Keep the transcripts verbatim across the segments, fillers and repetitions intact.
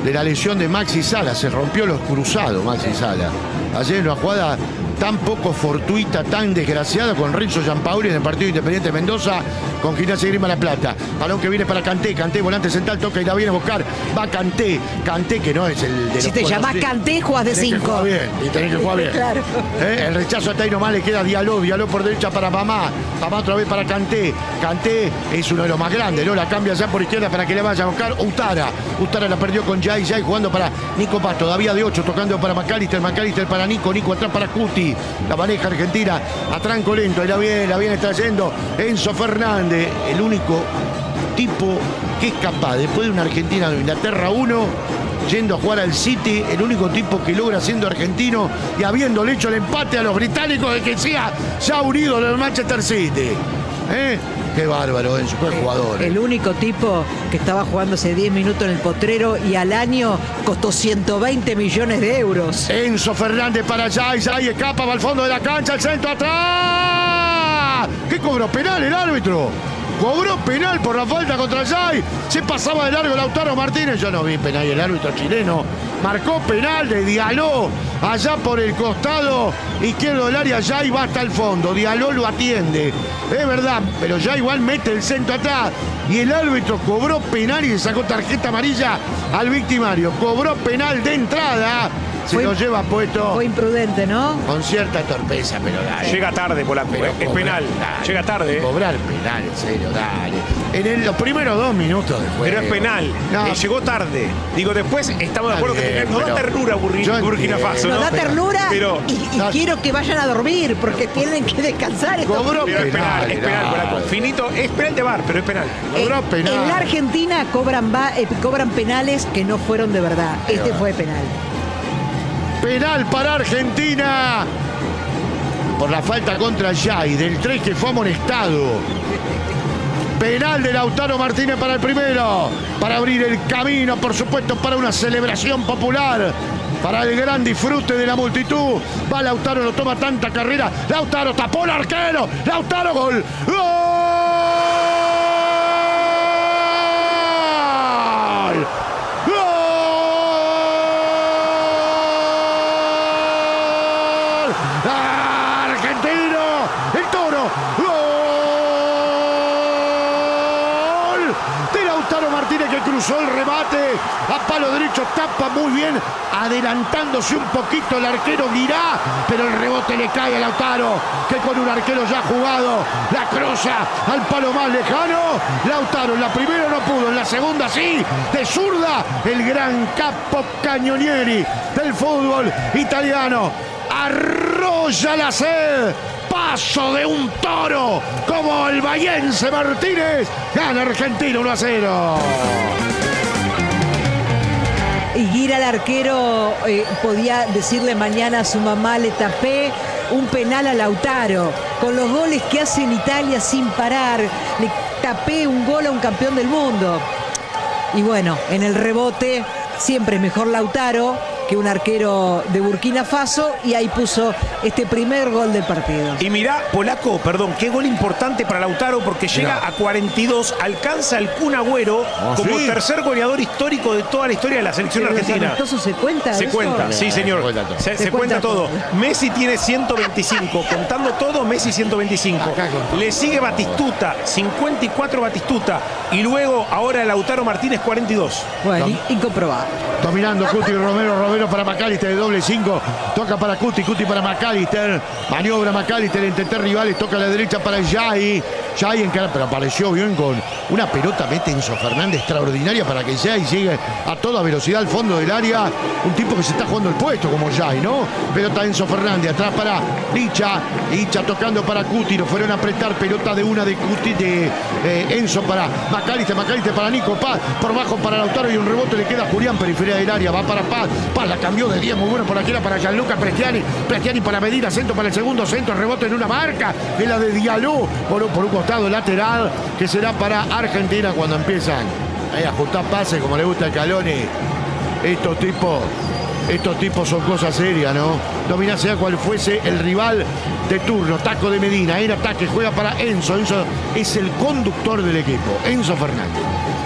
de la lesión de Maxi Sala. Se rompió los cruzados Maxi Sala. Ayer en una jugada tan poco fortuita, tan desgraciada con Renzo Giampaoli en el partido Independiente Mendoza con Gimnasia y Grima La Plata. Balón que viene para Kanté, Kanté, volante central, toca y la viene a buscar. Va Kanté, Kanté que no es el de Si los te llamás Kanté, jugás de tenés que cinco. jugar bien, y tenés que jugar bien. Claro. ¿Eh? El rechazo hasta ahí nomás le queda Diallo, Diallo por derecha para Mamá, Mamá otra vez para Kanté. Kanté es uno de los más grandes, ¿no? La cambia ya por izquierda para que le vaya a buscar Utara. Utara la perdió con Jai, Jai jugando para Nico Paz, todavía de ocho, tocando para McAllister, McAllister para Nico, Nico atrás para Cuti. La maneja Argentina a tranco lento, y la viene, la viene trayendo Enzo Fernández, el único tipo que es capaz, después de una Argentina de Inglaterra uno, yendo a jugar al City, el único tipo que logra siendo argentino y habiéndole hecho el empate a los británicos de que sea ya unido del Manchester City. ¿Eh? Qué bárbaro, Enzo, qué jugador. El único tipo que estaba jugando hace diez minutos en el Potrero y al año costó ciento veinte millones de euros. Enzo Fernández para Jai, Jai escapa, va al fondo de la cancha, el centro atrás. ¿Qué cobró? ¿Penal el árbitro? Cobró penal por la falta contra Jai. Se pasaba de largo Lautaro Martínez. Yo no vi penal y el árbitro chileno marcó penal de Diallo allá por el costado izquierdo del área. Jai va hasta el fondo. Diallo lo atiende. Es verdad, pero ya igual mete el centro atrás. Y el árbitro cobró penal y le sacó tarjeta amarilla al victimario. Cobró penal de entrada. Se Fue, lo lleva puesto. Fue imprudente, ¿no? Con cierta torpeza, pero dale. Llega tarde, Polaco. Pero Es cobrar, penal. dale. Llega tarde. Cobrar penal, en serio, dale. En el- los primeros dos minutos de juego. Pero es penal. No. Eh, llegó tarde. Digo, después estamos de acuerdo Está que bien, no da pero- ternura Burri- yo Burkina entiendo. Faso, Nos ¿no? da ternura pero- y, y No. quiero que vayan a dormir porque tienen que descansar. estos Cobró pibes. Pero es penal, es penal, Penal. Polaco. Finito, es penal de bar, pero es penal. Cobró Eh, penal. En la Argentina cobran, va- eh, cobran penales que no fueron de verdad. Este fue penal. Penal para Argentina. Por la falta contra Jai, del tres que fue amonestado. Penal de Lautaro Martínez para el primero. Para abrir el camino, por supuesto, para una celebración popular. Para el gran disfrute de la multitud. Va Lautaro, no toma tanta carrera. Lautaro tapó el arquero. Lautaro, gol. ¡Gol! ¡Gol! ¡Argentino! ¡El Toro! ¡Gol! De Lautaro Martínez, que cruzó el remate a palo derecho, tapa muy bien, adelantándose un poquito el arquero Guirá, pero el rebote le cae a Lautaro, que con un arquero ya jugado la cruza al palo más lejano. Lautaro en la primera no pudo, en la segunda sí, de zurda, el gran capo Cañonieri del fútbol italiano arrolla la sed. Paso de un toro como el bahiense Martínez. Gana Argentina uno a cero. Y Guira, el arquero, eh, podía decirle mañana a su mamá: le tapé un penal a Lautaro. Con los goles que hace en Italia sin parar, le tapé un gol a un campeón del mundo. Y bueno, en el rebote siempre es mejor Lautaro que un arquero de Burkina Faso, y ahí puso este primer gol del partido. Y mirá, Polaco, perdón, qué gol importante para Lautaro, porque llega Mirá. a cuarenta y dos, alcanza al Kun Agüero ¿Ah, como sí? tercer goleador histórico de toda la historia de la selección ¿Pero los argentina. amistosos se cuenta Se eso? cuenta, sí señor. Cuenta todo. Se, Se se cuenta cuenta todo. todo. Messi tiene ciento veinticinco, contando todo, Messi ciento veinticinco. Acá con- Le sigue Batistuta, cincuenta y cuatro Batistuta. Y luego, ahora Lautaro Martínez, cuarenta y dos. Bueno, incomprobable. Dominando Cuti, Romero, Romero para McAllister, de doble cinco. Toca para Cuti, Cuti para McAllister. Maniobra McAllister entre tres rivales. Toca a la derecha para Jai. Jai en cara, pero apareció bien con una pelota. Mete Enzo Fernández extraordinaria para que Jai llegue a toda velocidad al fondo del área. Un tipo que se está jugando el puesto como Jai, ¿no? Pelota Enzo Fernández, atrás para Licha. Licha tocando para Cuti. Lo fueron a apretar. Pelota de una de Cuti, de eh, Enzo para McAllister. McAllister para Nico Paz. Por bajo para Lautaro y un rebote le queda a Julián, periferia del área. Va para Paz. Paz la cambió de diez, muy bueno por aquí, era para Gianluca Prestiani. Prestiani para Medina, centro para el segundo centro. Rebote en una marca. Es la de Diallo. Por, por un costado lateral que será para Argentina cuando empiezan ahí a ajustar pases como le gusta el Caloni. Estos tipos. Estos tipos son cosas serias, ¿no? Dominá sea cual fuese el rival de turno. Taco de Medina, en ataque, juega para Enzo. Enzo es el conductor del equipo. Enzo Fernández.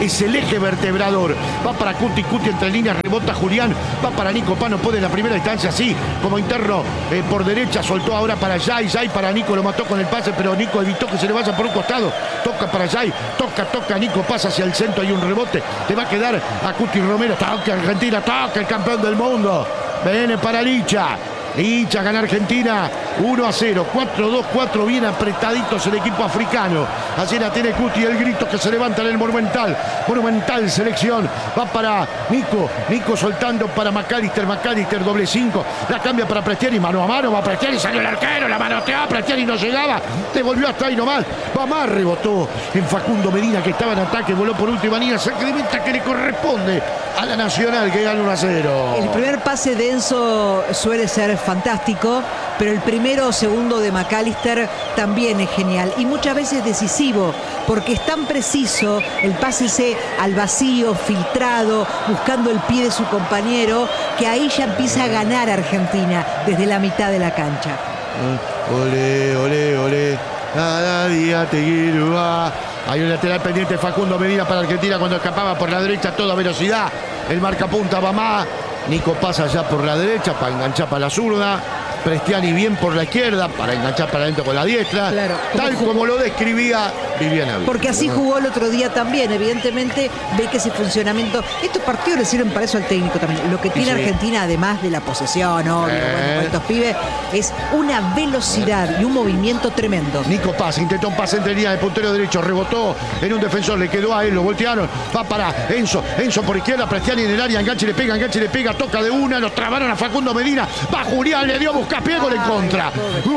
es el eje vertebrador. Va para Cuti, Cuti entre líneas, rebota Julián, va para Nico Paz, no puede en la primera instancia, así como interno eh, por derecha, soltó ahora para Jai, Jai para Nico, lo mató con el pase, pero Nico evitó que se le vaya por un costado, toca para Jai, toca, toca, Nico pasa hacia el centro, hay un rebote, le va a quedar a Cuti Romero, toca Argentina, toca el campeón del mundo, viene para Licha. Licha gana Argentina uno a cero, cuatro dos cuatro, bien apretaditos el equipo africano. Así la tiene Cuti, el grito que se levanta en el Monumental. Monumental selección, va para Nico, Nico soltando para McAllister, McAllister doble cinco, la cambia para Prestiani, mano a mano, va Prestiani, salió el arquero, la manoteó, Prestiani no llegaba, devolvió hasta ahí nomás, va más, rebotó en Facundo Medina que estaba en ataque, voló por última línea, sacramenta que le corresponde a la Nacional que gana uno a cero. El primer pase de Enzo suele ser fantástico, pero el primero o segundo de McAllister también es genial y muchas veces decisivo, porque es tan preciso el pase ese al vacío, filtrado, buscando el pie de su compañero, que ahí ya empieza a ganar Argentina desde la mitad de la cancha. Olé, olé, olé, cada día te quiero. Hay un lateral pendiente, Facundo Medina para Argentina cuando escapaba por la derecha a toda velocidad. El marcapunta va más. Nico pasa ya por la derecha para enganchar para la zurda. Prestiani bien por la izquierda para enganchar para adentro con la diestra. Claro, como tal como lo describía Viviana. Porque así ¿no? jugó el otro día también. Evidentemente ve que ese funcionamiento, estos partidos le sirven para eso al técnico también. Lo que tiene sí. Argentina, además de la posesión, obvio, Eh. bueno, con estos pibes, es una velocidad y un movimiento tremendo. Nico Paz intentó un pase entre líneas de puntero derecho, rebotó en un defensor, le quedó a él, lo voltearon, va para Enzo, Enzo por izquierda, Prestiani en el área, enganche le pega, enganche le pega, toca de una, lo trabaron a Facundo Medina, va Julián, le dio a Buscapié, gol en contra. ¡Gol!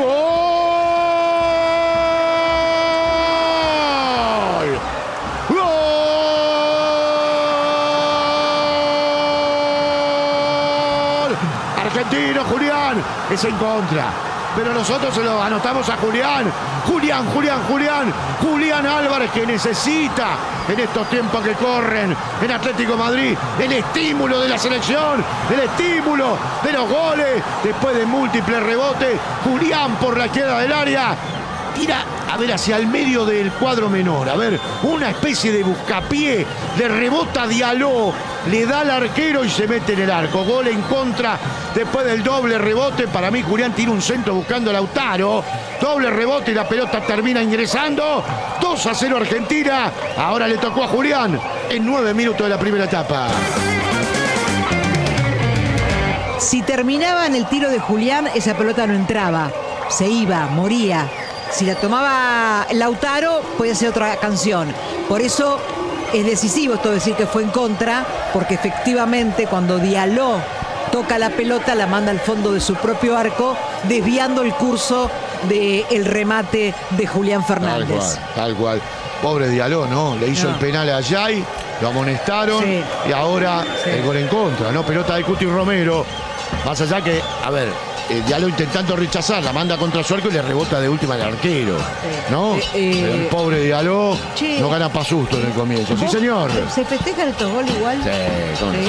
¡Gol! Argentino, Julián, es en contra. Pero nosotros se lo anotamos a Julián. Julián, Julián, Julián. Julián Álvarez, que necesita en estos tiempos que corren en Atlético Madrid el estímulo de la selección, el estímulo de los goles después de múltiples rebotes. Julián por la izquierda del área. Tira, a ver, hacia el medio del cuadro menor. A ver, una especie de buscapié. Le rebota Diallo. Le da al arquero y se mete en el arco. Gol en contra después del doble rebote. Para mí, Julián tira un centro buscando a Lautaro. Doble rebote y la pelota termina ingresando. dos a cero Argentina. Ahora le tocó a Julián en nueve minutos de la primera etapa. Si terminaba en el tiro de Julián, esa pelota no entraba. Se iba, moría. Si la tomaba Lautaro, puede ser otra canción. Por eso es decisivo esto de decir que fue en contra, porque efectivamente cuando Diallo toca la pelota, la manda al fondo de su propio arco, desviando el curso del remate de Julián Fernández. Tal cual, tal cual. Pobre Diallo, ¿no? Le hizo No. el penal a Jai, lo amonestaron Sí. y ahora Sí. el gol en contra, ¿no? Pelota de Cuti Romero. Más allá que, a ver, eh, Diallo intentando rechazar, la manda contra su arco y le rebota de última al arquero, ¿no? Eh, eh, Pero el pobre Diallo che. no gana pa' susto en el comienzo. Sí, ¿Vos- señor. ¿Se festejan estos goles igual? Sí, ¿cómo no? Sí.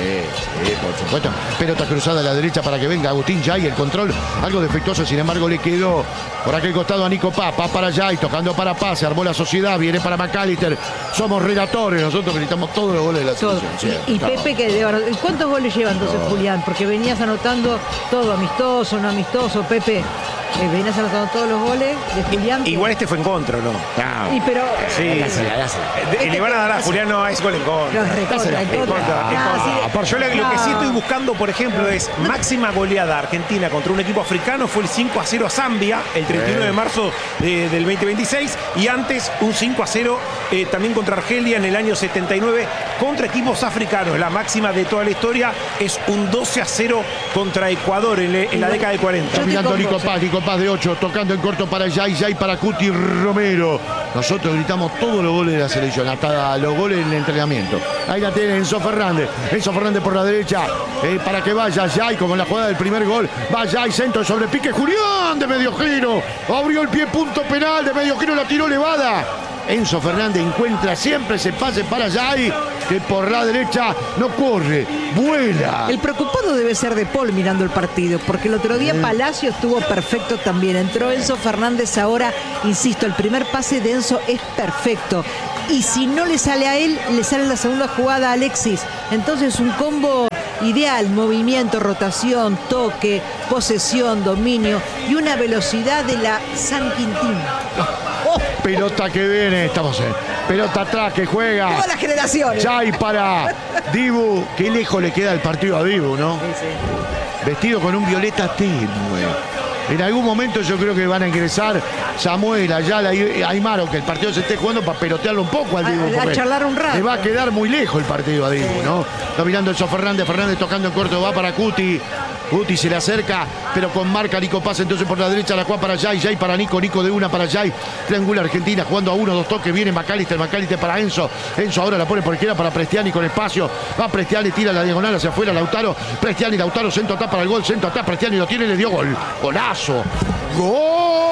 Sí, sí, por supuesto. Pelota cruzada a la derecha para que venga Agustín Jai. El control algo defectuoso, sin embargo, le quedó por aquel costado a Nico Paz. Paz para Jai, tocando para Paz. Se armó la sociedad, viene para McAllister. Somos relatores, nosotros gritamos todos los goles de la Todo. selección. Y, y siempre. Pepe, que debe- ¿cuántos goles lleva entonces Julián? Porque venías anotando todo, amistoso, no amistoso, Pepe. eh, venías anotando todos los goles de Julián. que- Igual este fue en contra, ¿no? No. Y pero. Sí, Dásela, sí. dásela. Eh, Le van a dar a Julián, no, es gol en No, contra. es recontra, Dásela, en contra. En contra, en No, contra. sí. Aparte, Yo lo, lo que sí No. estoy buscando, por ejemplo, es máxima goleada argentina contra un equipo africano. Fue el cinco a cero a Zambia el treinta y uno de marzo de- del veinte veintiséis. Y antes un cinco a cero eh, también contra Argelia en el año setenta y nueve contra equipos africanos. La máxima de toda la historia es un doce a cero contra Ecuador en, en la década de cuarenta. Yo te Mirando compro, Nico sí. Paz, Nico Paz de ocho, tocando en corto para Jai, Jai para Cuti Romero. Nosotros gritamos todos los goles de la selección, hasta los goles en el entrenamiento. Ahí la tiene Enzo Fernández. Enzo Fernández por la derecha, eh, para que vaya Jai, como en la jugada del primer gol. Va Jai, centro sobre pique. Julián de medio giro. Abrió el pie, punto penal. De medio giro la tiró elevada. Enzo Fernández encuentra siempre ese pase para Jai, que por la derecha no corre, vuela. El preocupado debe ser De Paul mirando el partido, porque el otro día Palacio estuvo perfecto también. Entró Enzo Fernández ahora, insisto, el primer pase de Enzo es perfecto. y si no le sale a él, le sale en la segunda jugada a Alexis. Entonces un combo ideal, movimiento, rotación, toque, posesión, dominio y una velocidad de la San Quintín. Oh, pelota que viene, estamos en pelota atrás que juega. Todas las generaciones. Yay para Dibu. Qué lejos le queda el partido a Dibu, ¿no? Sí, sí. Vestido con un violeta tenue. En algún momento yo creo que van a ingresar Samuel, Ayala y Aymaro, que el partido se esté jugando para pelotearlo un poco al Dibu. A, a charlar un rato. Le va a quedar muy lejos el partido a Dibu, ¿no? Dominando Enzo Fernández, Fernández tocando en corto, va para Cuti. Cuti se le acerca, pero con marca Nico pasa entonces por la derecha, la cual para Jay, Jay para Nico, Nico de una para Jay. Triangula Argentina jugando a uno, dos toques, viene McAllister, McAllister para Enzo. Enzo ahora la pone por izquierda para Prestiani con espacio. Va Prestiani, tira la diagonal hacia afuera, Lautaro. Prestiani, Lautaro, centro atrás para el gol, centro atrás, Prestiani lo tiene, le dio gol. Golazo. ¡Gol!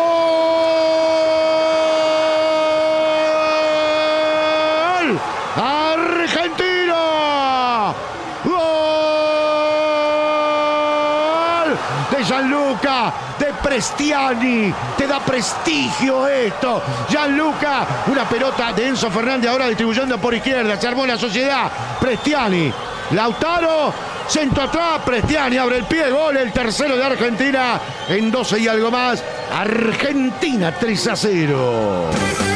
¡Argentina! ¡Gol! De Gianluca, de Prestiani, te da prestigio esto. Gianluca, una pelota de Enzo Fernández ahora distribuyendo por izquierda, se armó la sociedad. Prestiani, Lautaro, centro atrás, Prestiani abre el pie, gol, el tercero de Argentina en doce y algo más. Argentina tres a cero.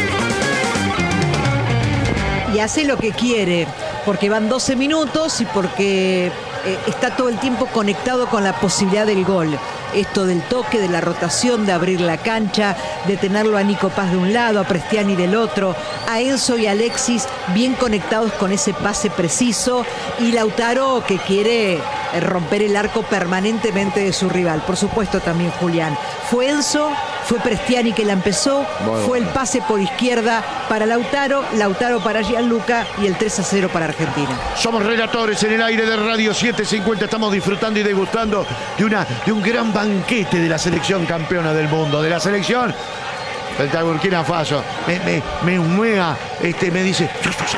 Y hace lo que quiere, porque van doce minutos y porque eh, está todo el tiempo conectado con la posibilidad del gol. Esto del toque, de la rotación, de abrir la cancha, de tenerlo a Nico Paz de un lado, a Prestiani del otro, a Enzo y Alexis bien conectados con ese pase preciso, y Lautaro que quiere romper el arco permanentemente de su rival. Por supuesto también Julián. Fue Enzo, fue Prestiani que la empezó, bueno, fue el pase por izquierda para Lautaro, Lautaro para Gianluca y el tres a cero para Argentina. Somos relatores en el aire de Radio setecientos cincuenta, estamos disfrutando y degustando de, una, de un gran banquete de la selección campeona del mundo, de la selección del Burkina Faso. Me, me, me humea, este, me dice,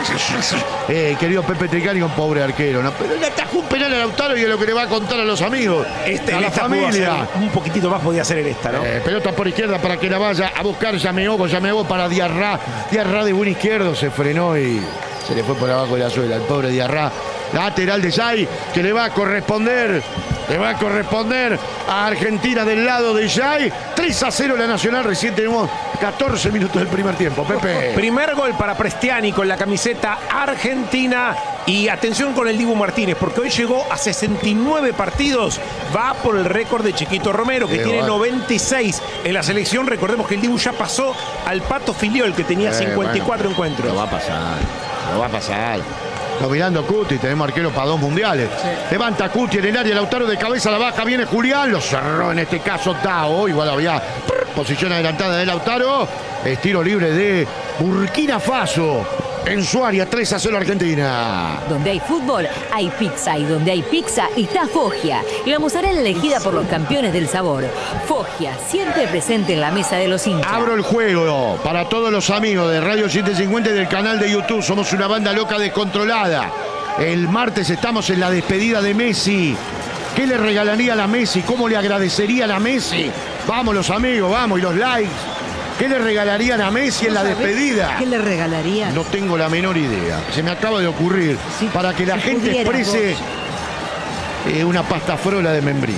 eh, querido Pepe Tricani, un pobre arquero, ¿no? Pero le atajó un penal a Lautaro y es lo que le va a contar a los amigos, este, a la familia. Hacer, un poquitito más podía hacer en esta, ¿no? Eh, pelota por izquierda para que la vaya a buscar Yameogo, Yameogo para Diarra. Diarra de buen izquierdo se frenó y se le fue por abajo de la suela, el pobre Diarra. Lateral de Jay, que le va a corresponder, le va a corresponder a Argentina del lado de Jay. tres a cero la Nacional, recién tenemos catorce minutos del primer tiempo, Pepe. Primer gol para Prestiani con la camiseta argentina. Y atención con el Dibu Martínez, porque hoy llegó a sesenta y nueve partidos, va por el récord de Chiquito Romero, que eh, tiene bueno. noventa y seis en la selección. Recordemos que el Dibu ya pasó al Pato Filiol, que tenía eh, cincuenta y cuatro bueno, encuentros. Lo va a pasar, lo va a pasar. Dominando Cuti, tenemos arquero para dos mundiales. Sí. Levanta Cuti en el área, Lautaro de cabeza, la baja, viene Julián, lo cerró en este caso Tao, igual había posición adelantada de Lautaro. Estiro libre de Burkina Faso. En su área, tres a cero Argentina. Donde hay fútbol, hay pizza. Y donde hay pizza, está Foggia. La mozzarella elegida por los campeones del sabor. Foggia, siempre presente en la mesa de los hinchas. Abro el juego para todos los amigos de Radio setecientos cincuenta y del canal de YouTube. Somos una banda loca descontrolada. El martes estamos en la despedida de Messi. ¿Qué le regalaría a Messi? ¿Cómo le agradecerían a Messi? Vamos los amigos, vamos, y los likes. ¿Qué le regalarían a Messi en la despedida? ¿Qué le regalarían? No tengo la menor idea. Se me acaba de ocurrir. Sí, para que la si gente exprese eh, una pasta frola de membrillo.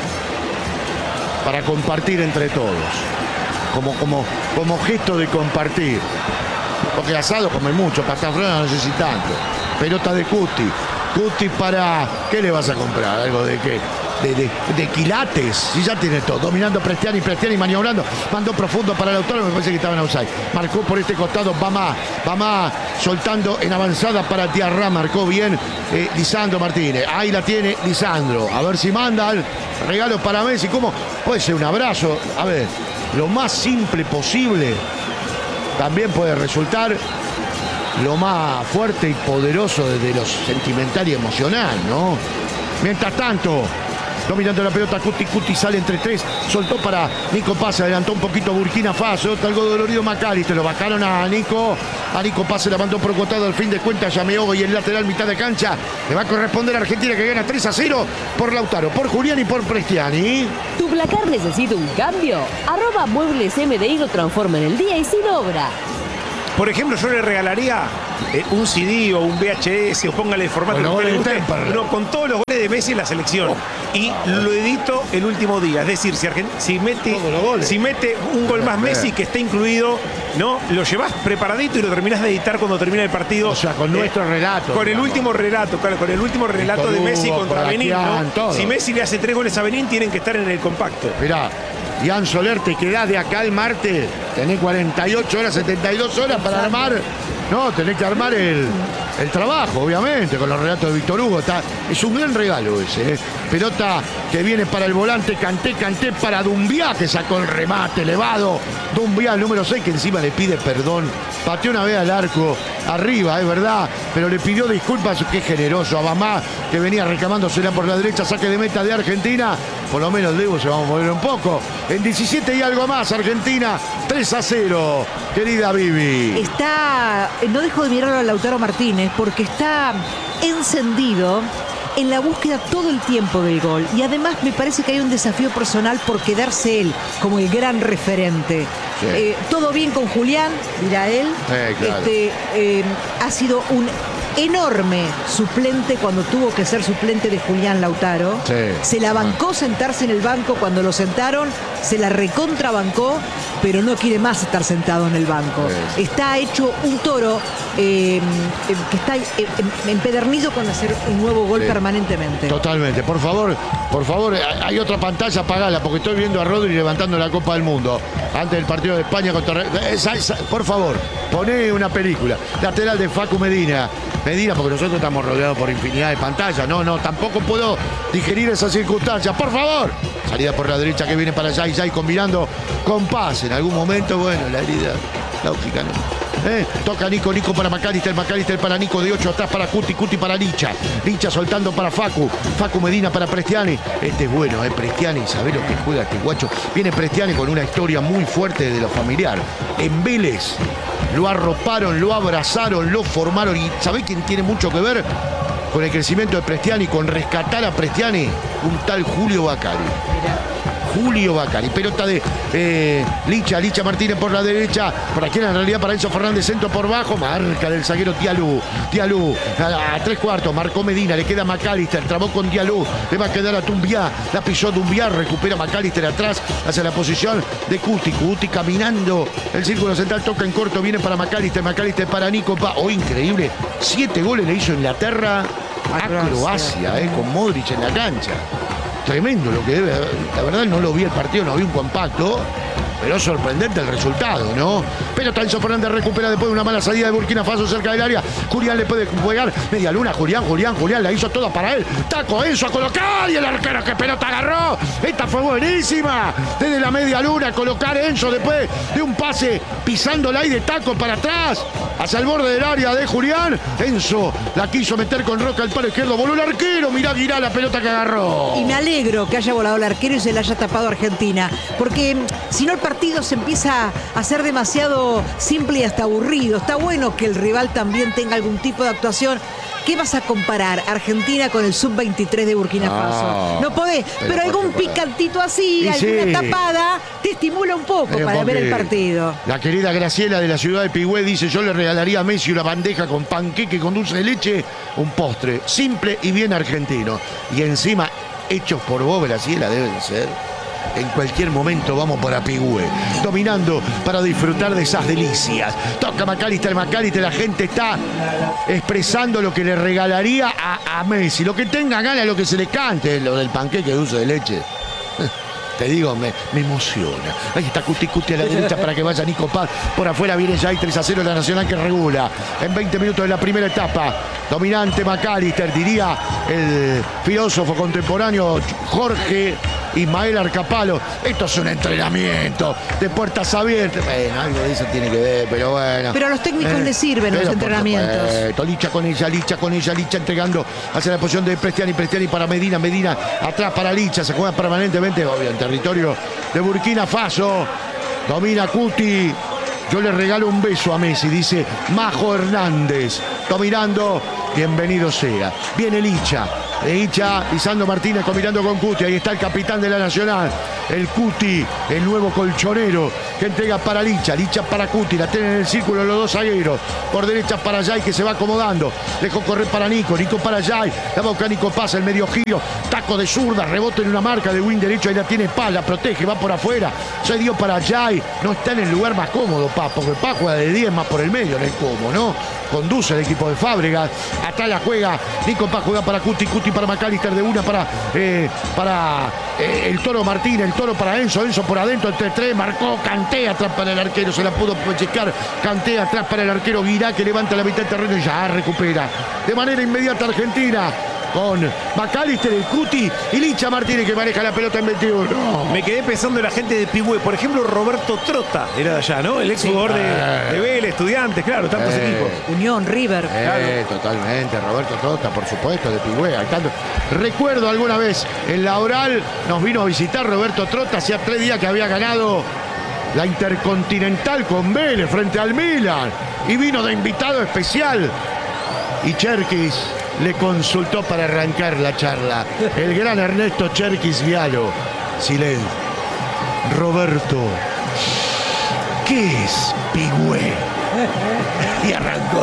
Para compartir entre todos. Como, como, como gesto de compartir. Porque asado come mucho, pasta frola no sé si tanto. Pelota de Cuti. Cuti para... ¿Qué le vas a comprar? ¿Algo de qué? De, de, de quilates, y ya tiene todo, dominando Prestiani, Prestiani maniobrando, mandó profundo para Lautaro, me parece que estaba en outside, marcó por este costado Bamá, Bamá soltando en avanzada para Diarra, marcó bien eh, Lisandro Martínez, ahí la tiene Lisandro, a ver si manda el regalo para Messi, ¿cómo? Puede ser un abrazo, a ver, lo más simple posible, también puede resultar lo más fuerte y poderoso desde lo sentimental y emocional, ¿no? Mientras tanto, dominando la pelota, Cuti, Cuti sale entre tres, soltó para Nico Paz, adelantó un poquito Burkina Faso, algo dolorido McAllister, lo bajaron a Nico, a Nico Paz se la mandó por costado, al fin de cuentas Yameogo y el lateral mitad de cancha, le va a corresponder a Argentina que gana tres a cero por Lautaro, por Julián y por Prestiani. ¿Tu placar necesita un cambio? Arroba Muebles M D I lo transforma en el día y sin obra. Por ejemplo, yo le regalaría eh, un C D o un V H S o póngale el formato Con los que le goles de guste, Temperley. no, con todos los goles de Messi en la selección. Y lo edito el último día. Es decir, si, Argent- si, mete, Todos los goles. si mete un gol más Messi que esté incluido, ¿no? Lo llevas preparadito y lo terminás de editar cuando termine el partido. O sea, con nuestro relato, Con el digamos. último relato, claro, con el último relato de Hugo, Messi contra por Benín, ¿no? Bastián, todo. Si Messi le hace tres goles a Benín, tienen que estar en el compacto. Mirá, Ian Soler, te quedás de acá el martes, tenés cuarenta y ocho horas, setenta y dos horas para armar. No, tenés que armar el, el trabajo, obviamente, con los relatos de Víctor Hugo. Está, es un gran regalo ese, ¿eh? Pelota que viene para el volante, Kanté, Kanté para Dumbiá, que sacó el remate elevado. Dumbiá, el número seis, que encima le pide perdón. Pateó una vez al arco, arriba, es verdad, pero le pidió disculpas, qué generoso. A Bamá, que venía reclamándosela por la derecha, saque de meta de Argentina. Por lo menos el Diego se va a mover un poco. En diecisiete y algo más, Argentina, tres a cero. Querida Vivi. Está, no dejo de mirarlo a Lautaro Martínez porque está encendido en la búsqueda todo el tiempo del gol. Y además me parece que hay un desafío personal por quedarse él como el gran referente. Sí. Eh, todo bien con Julián, dirá él. Eh, claro. Este, eh, ha sido un enorme suplente cuando tuvo que ser suplente de Julián Lautaro. Sí. Se la bancó sentarse en el banco cuando lo sentaron, se la recontrabancó, pero no quiere más estar sentado en el banco. Sí. Está hecho un toro eh, eh, que está eh, empedernido con hacer un nuevo gol Sí. permanentemente. Totalmente. Por favor, por favor, hay otra pantalla, apagala, porque estoy viendo a Rodri levantando la Copa del Mundo antes del partido de España contra... Esa, esa, por favor, poné una película. Lateral de Facu Medina. Medina, porque nosotros estamos rodeados por infinidad de pantallas. No, no, tampoco puedo digerir esas circunstancias. Por favor. Salida por la derecha que viene para allá y combinando con Paz. En algún momento, bueno, la herida lógica, ¿no? ¿Eh? Toca Nico, Nico para Macalister, Macalister para Nico, de ocho atrás para Cuti, Cuti para Licha. Licha soltando para Facu, Facu Medina para Prestiani. Este es bueno, ¿eh? Prestiani, ¿sabés lo que juega este guacho? Viene Prestiani con una historia muy fuerte de lo familiar. En Vélez lo arroparon, lo abrazaron, lo formaron. ¿Y sabés quién tiene mucho que ver con el crecimiento de Prestiani, con rescatar a Prestiani? Un tal Julio Bacari. Julio Bacari, pelota de eh, Licha, Licha Martínez por la derecha, por aquí en realidad para Enzo Fernández, centro por bajo, marca del zaguero Dialú, Dialú, a, a tres cuartos, marcó Medina, le queda Macalister, trabó con Dialú, le va a quedar a Dumbiá, la pisó Dumbiá, recupera Macalister atrás, hacia la posición de Cuti, Cuti caminando, el círculo central toca en corto, viene para Macalister, Macalister para Nico, pa, oh increíble, siete goles le hizo Inglaterra a Croacia, eh, con Modric en la cancha. Tremendo lo que debe, la verdad no lo vi el partido, no vi un compacto, pero es sorprendente el resultado, ¿no? Pero Enzo Fernández recupera después de una mala salida de Burkina Faso cerca del área. Julián le puede jugar media luna, Julián, Julián, Julián la hizo toda para él. Taco Enzo a colocar y el arquero que pelota agarró. Esta fue buenísima. Desde la media luna colocar Enzo después de un pase pisándola y de taco para atrás hacia el borde del área de Julián. Enzo la quiso meter con Roca al palo izquierdo, voló el arquero. Mirá, mirá la pelota que agarró. Y me alegro que haya volado el arquero y se le haya tapado a Argentina, porque si no el partido se empieza a hacer demasiado simple y hasta aburrido. Está bueno que el rival también tenga algún tipo de actuación. ¿Qué vas a comparar Argentina con el sub veintitrés de Burkina Faso? No, no podés, pero pero algún por supuesto. picantito así, Y alguna sí. tapada, te estimula un poco Pero para ver el porque partido. La querida Graciela de la ciudad de Pigüé dice: yo le regalaría a Messi una bandeja con panqueque con dulce de leche, un postre simple y bien argentino. Y encima, hechos por vos, Graciela, deben ser. En cualquier momento vamos para Pigüé, dominando para disfrutar de esas delicias. Toca Macalister, Macalister, la gente está expresando lo que le regalaría a, a Messi. Lo que tenga ganas, lo que se le cante, lo del panqueque de dulce de leche. Te digo, me, me emociona. Ahí está Cuti Cuti a la derecha para que vaya Nico Paz. Por afuera viene ya hay tres a cero la Nacional que regula. En veinte minutos de la primera etapa. Dominante Macalister, diría el filósofo contemporáneo Jorge Ismael Arcapalo. Esto es un entrenamiento de puertas abiertas. Bueno, algo de eso tiene que ver, pero bueno. Pero a los técnicos les sirven los pero por entrenamientos. supuesto. Licha con ella, Licha con ella, Licha entregando hacia la posición de Prestiani, Prestiani para Medina, Medina atrás para Licha, se juega permanentemente, obvio, en territorio de Burkina Faso. Domina Cuti. Yo le regalo un beso a Messi, dice Majo Hernández. Dominando, bienvenido sea. Viene Licha. de Hicha y Sandro Martínez combinando con Cuti. Ahí está el capitán de la Nacional, el Cuti, el nuevo colchonero que entrega para Licha. Licha para Cuti, la tienen en el círculo los dos zagueros. Por derecha para Yay, que se va acomodando. Dejó correr para Nico, Nico para Yay. La boca Nico pasa, el medio giro. Taco de zurda, rebote en una marca de wing derecho. Ahí la tiene Paz, la protege, va por afuera. Se dio para Yay. No está en el lugar más cómodo, Paz, porque Paz juega de diez más por el medio, no es cómodo, ¿no? Conduce el equipo de Fábregas. Atrás la juega. Nico Paz juega para Cuti, Cuti para McAllister, de una para, eh, para eh, el Toro Martín, el Toro para Enzo, Enzo por adentro, entre tres, marcó Kanté atrás para el arquero, se la pudo checar. Kanté atrás para el arquero Guirá, que levanta la mitad del terreno y ya recupera de manera inmediata Argentina. Con McAllister, el Cuti y Licha Martínez, que maneja la pelota en veintiuno. Me quedé pensando en la gente de Pigüé. Por ejemplo, Roberto Trota era de allá, ¿no? El ex jugador de, de Vélez, Estudiantes, claro, tantos Eh. equipos. Unión, River. Eh, totalmente, Roberto Tota, por supuesto, de Pigüé. Al tanto. Recuerdo alguna vez en la Oral nos vino a visitar Roberto Trota, hacía tres días que había ganado la Intercontinental con Vélez frente al Milan y vino de invitado especial. Y Cherkis le consultó para arrancar la charla. El gran Ernesto Cherkis Vialo. Silencio. Roberto, ¿qué es Pigüé? Y arrancó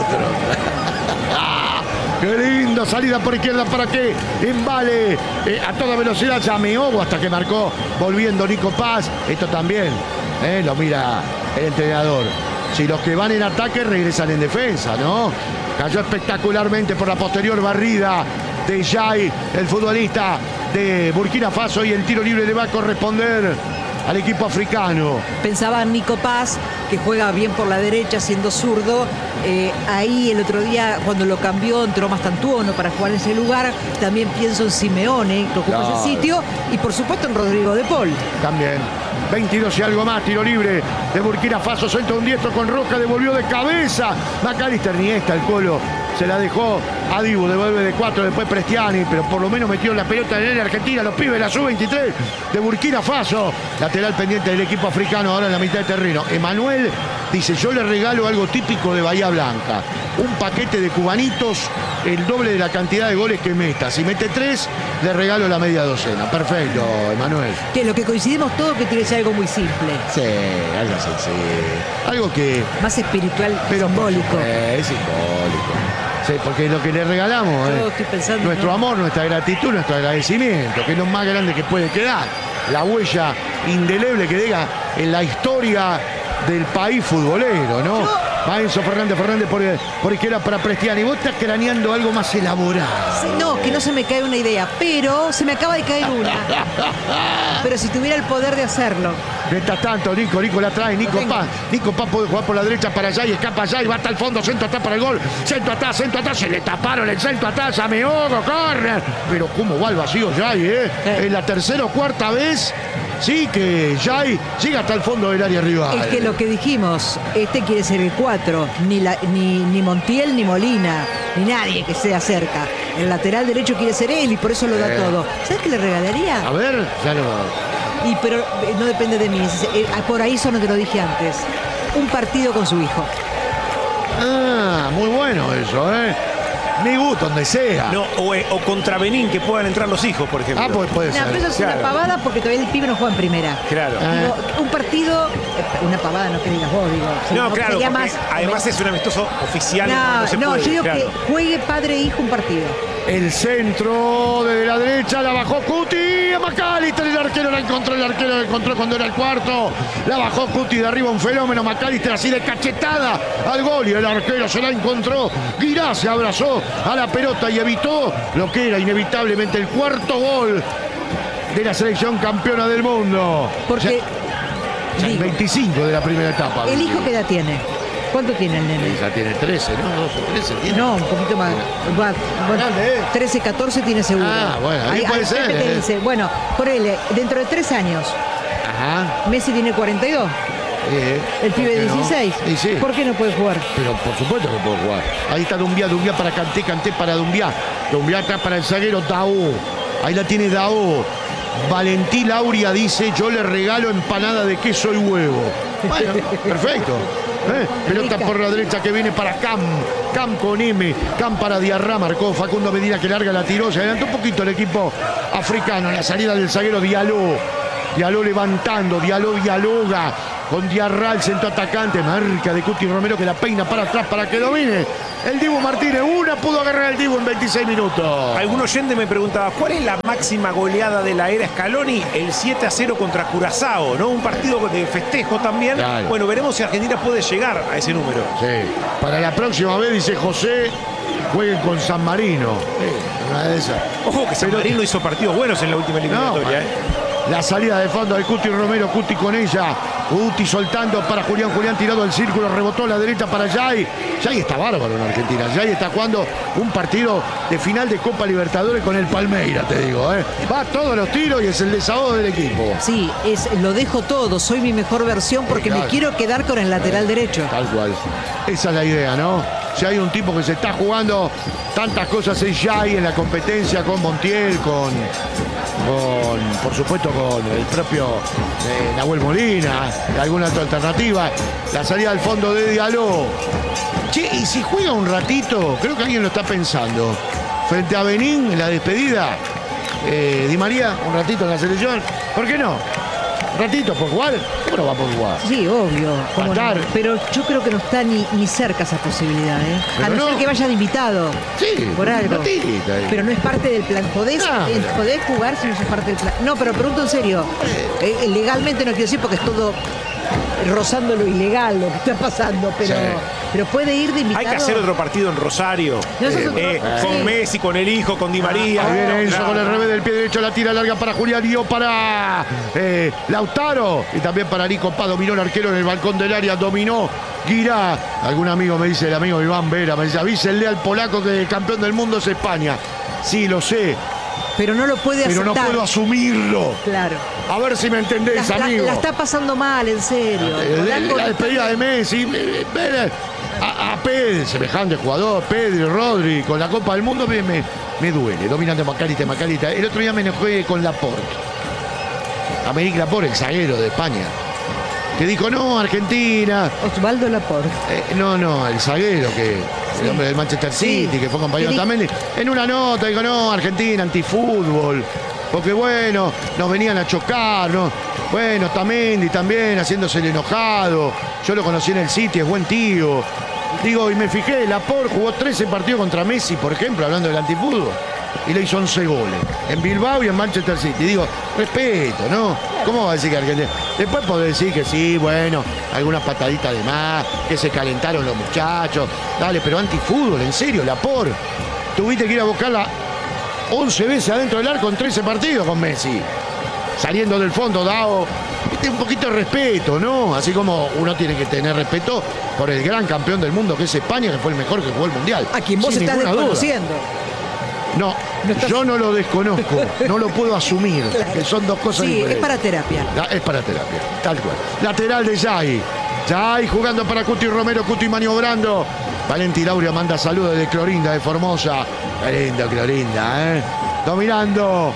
Trota. ¡Qué lindo! Salida por izquierda para que embale eh, a toda velocidad. Ya Meobo hasta que marcó volviendo Nico Paz. Esto también eh, lo mira el entrenador. Si los que van en ataque regresan en defensa, ¿no? Cayó espectacularmente por la posterior barrida de Yay, el futbolista de Burkina Faso, y el tiro libre le va a corresponder al equipo africano. Pensaba en Nico Paz, que juega bien por la derecha siendo zurdo. Eh, ahí el otro día, cuando lo cambió, entró Mastantuono para jugar en ese lugar. También pienso en Simeone, que ocupa Claro. ese sitio. Y por supuesto en Rodrigo de Paul. También. veintidós y algo más, tiro libre de Burkina Faso, centro un diestro con Roca, devolvió de cabeza. McAllister, ni esta, el Colo se la dejó a Dibu, devuelve de cuatro, después Prestiani, pero por lo menos metió la pelota en el Argentina, los pibes, la sub veintitrés de Burkina Faso. Lateral pendiente del equipo africano, ahora en la mitad de terreno. Emanuel dice, yo le regalo algo típico de Bahía Blanca, un paquete de cubanitos, el doble de la cantidad de goles que meta. Si mete tres, le regalo la media docena. Perfecto, Emanuel. Que lo que coincidimos todos que tiene que ser algo muy simple. Sí, algo así, sí. Algo que... Más espiritual, Pero simbólico. Eh, es simbólico. Sí, porque lo que le regalamos Yo es estoy pensando, nuestro ¿no? amor, nuestra gratitud, nuestro agradecimiento, que es lo más grande que puede quedar. La huella indeleble que deja en la historia del país futbolero, ¿no? Yo- Va Enzo Fernández, Fernández por, por izquierda para Prestiani. Vos estás craneando algo más elaborado. Sí, no, que no se me cae una idea, pero se me acaba de caer una. Pero si tuviera el poder de hacerlo. Mientras tanto, Nico, Nico la trae, Nico Lo tengo. Paz. Nico Paz puede jugar por la derecha para allá y escapa allá y va hasta el fondo, centro atrás para el gol. Centro atrás, centro atrás, se le taparon el centro atrás a Meogo, corre. Pero cómo va el vacío Yay, ¿eh? Sí. Es la tercera o cuarta vez, sí, que Yay llega hasta el fondo del área rival. Es que lo que dijimos, este quiere ser el cuatro, ni, la, ni, ni Montiel ni Molina, ni nadie que sea cerca. El lateral derecho quiere ser él y por eso lo da Eh. todo. ¿Sabes qué le regalaría? A ver, ya no. Y pero eh, no depende de mí, es- eh, por ahí eso no te lo dije antes. Un partido con su hijo. Ah, muy bueno eso, ¿eh? Mi gusto, donde sea. No, o, eh, o contra Benín, que puedan entrar los hijos, por ejemplo. Ah, pues puede No, ser. pero eso es claro. una pavada porque todavía el pibe no juega en primera. Claro. Ah. Digo, un partido, eh, una pavada, no que digas vos, digo. No, sino claro, sería porque más- además es un amistoso oficial. No, se no, puede, yo digo claro. que juegue padre e hijo un partido. El centro desde la derecha, la bajó Cuti a McAllister, el arquero la encontró, el arquero la encontró cuando era el cuarto, la bajó Cuti de arriba, un fenómeno, McAllister así de cachetada al gol y el arquero se la encontró, Guirá se abrazó a la pelota y evitó lo que era inevitablemente el cuarto gol de la selección campeona del mundo. Porque, Ya- ya el digo, veinticinco de la primera etapa. ¿el hijo qué edad tiene? ¿Cuánto tiene el nene? Ya tiene trece, ¿no? doce, trece tiene. No, un poquito más. Va- bueno, Grande, ¿eh? trece, catorce tiene seguro. Ah, bueno, ahí puede ser, Pepe te ¿eh? dice, bueno, ponele, dentro de tres años, Ajá. Messi tiene cuarenta y dos, Eh, el ¿por pibe qué no? dieciséis. Y sí. ¿Por qué no puede jugar? Pero por supuesto que puedo jugar. Ahí está Dumbiá, Dumbiá para Kanté, Kanté para Dumbiá. Dumbiá acá para el zaguero Daú. Ahí la tiene Daú. Valentín Lauria dice, yo le regalo empanada de queso y huevo. Bueno, perfecto. ¿eh? Pelota Rica. por la derecha que viene para Cam. Cam con M. Cam para Diarra. Marcó Facundo Medina que larga la tiró. Se adelantó un poquito el equipo africano en la salida del zaguero Diallo. Diallo levantando. Diallo dialoga con Diarra, el centro atacante. Marca de Cuti Romero que la peina para atrás para que domine. El Dibu Martínez. Una pudo agarrar el Dibu en veintiséis minutos. Algún oyente me preguntaba, ¿cuál es la máxima goleada de la era Scaloni? El siete a cero contra Curazao, ¿no? Un partido de festejo también. Claro. Bueno, veremos si Argentina puede llegar a ese número. Sí. Para la próxima vez, dice José, jueguen con San Marino. Sí, una de esas. Ojo que San Pero- Marino hizo partidos buenos en la última eliminatoria. No, ¿eh? La salida de fondo de Cuti Romero, Cuti con ella. Cuti soltando para Julián, Julián tirado al círculo, rebotó a la derecha para Jai. Jai está bárbaro en Argentina. Jai está jugando un partido de final de Copa Libertadores con el Palmeiras, te digo. ¿eh? Va a todos los tiros y es el desahogo del equipo. Sí, es, lo dejo todo, soy mi mejor versión porque Claro. me quiero quedar con el lateral derecho. Tal cual. Esa es la idea, ¿no? Si hay un tipo que se está jugando tantas cosas es Jai en la competencia con Montiel, con, con por supuesto, con el propio eh, Nahuel Molina, alguna otra alternativa. La salida al fondo de Diallo. Che, y si juega un ratito, creo que alguien lo está pensando. Frente a Benín, en la despedida, eh, Di María, un ratito en la selección. ¿Por qué no? Un ratito por jugar. ¿Cómo no va por jugar? Sí, obvio. cómo no. Matar. Pero yo creo que no está ni, ni cerca esa posibilidad, ¿eh? A Pero no, no. ser que vaya de invitado. Sí, Por un algo. ratito ahí. Pero no es parte del plan. ¿Podés, No, eh, pero- podés jugar si no sos parte del plan? No, pero pregunto en serio. Eh, legalmente no quiero decir porque es todo rozando lo ilegal lo que está pasando, pero, Sí. pero puede ir de invitado. Hay que hacer otro partido en Rosario. No, eso es otro- Eh, sí. Con Messi, con el hijo, con Di María. Ahí viene Enzo Claro. con el revés del pie derecho, la tira larga para Julián Dio, para eh, Lautaro y también para Nico Paz. Dominó el arquero en el balcón del área, dominó Guirá. Algún amigo me dice, el amigo Iván Vera, me dice, avísenle al polaco que el campeón del mundo es España. Sí, lo sé, Pero no lo puede pero no aceptar. puedo asumirlo. Claro. A ver si me entendés, La, la- amigo. la está pasando mal, en serio. Eh, Polanco- La despedida de Messi, eh, ver a, a Pedri, semejante jugador, Pedri, Rodri, con la Copa del Mundo me, me, me duele. Dominante Macalista, Macalista. El otro día me enojé con Laporte. América Laporte, el zaguero de España. Que dijo, no, Argentina. Osvaldo Laporte. Eh, no, no, el zaguero que. El hombre del Manchester Sí. City, que fue compañero Que di- también. En una nota dijo, no, Argentina, antifútbol. Porque bueno, nos venían a chocar, ¿no? Bueno, Tamendi también haciéndose el enojado. Yo lo conocí en el City, es buen tío. Digo, y me fijé, Laporte jugó trece partidos contra Messi, por ejemplo, hablando del antifútbol. Y le hizo once goles. En Bilbao y en Manchester City. Digo, respeto, ¿no? ¿Cómo va a decir que Argentina? Después podés decir que sí, bueno, algunas pataditas de más, que se calentaron los muchachos. Dale, pero antifútbol, en serio, Laporte. Tuviste que ir a buscarla once veces adentro del arco en trece partidos con Messi. Saliendo del fondo, Dao. Viste, un poquito de respeto, ¿no? Así como uno tiene que tener respeto por el gran campeón del mundo que es España, que fue el mejor que jugó el Mundial. A quien vos Sin estás ninguna duda. desconociendo. No, No estás- yo no lo desconozco, no lo puedo asumir, que son dos cosas Sí, diferentes. es para terapia. La- es para terapia, tal cual. Lateral de Jai. Jai jugando para Cuti Romero, Cuti maniobrando. Valenti Lauria manda saludos de Clorinda, de Formosa. Qué lindo Clorinda, ¿eh? Dominando,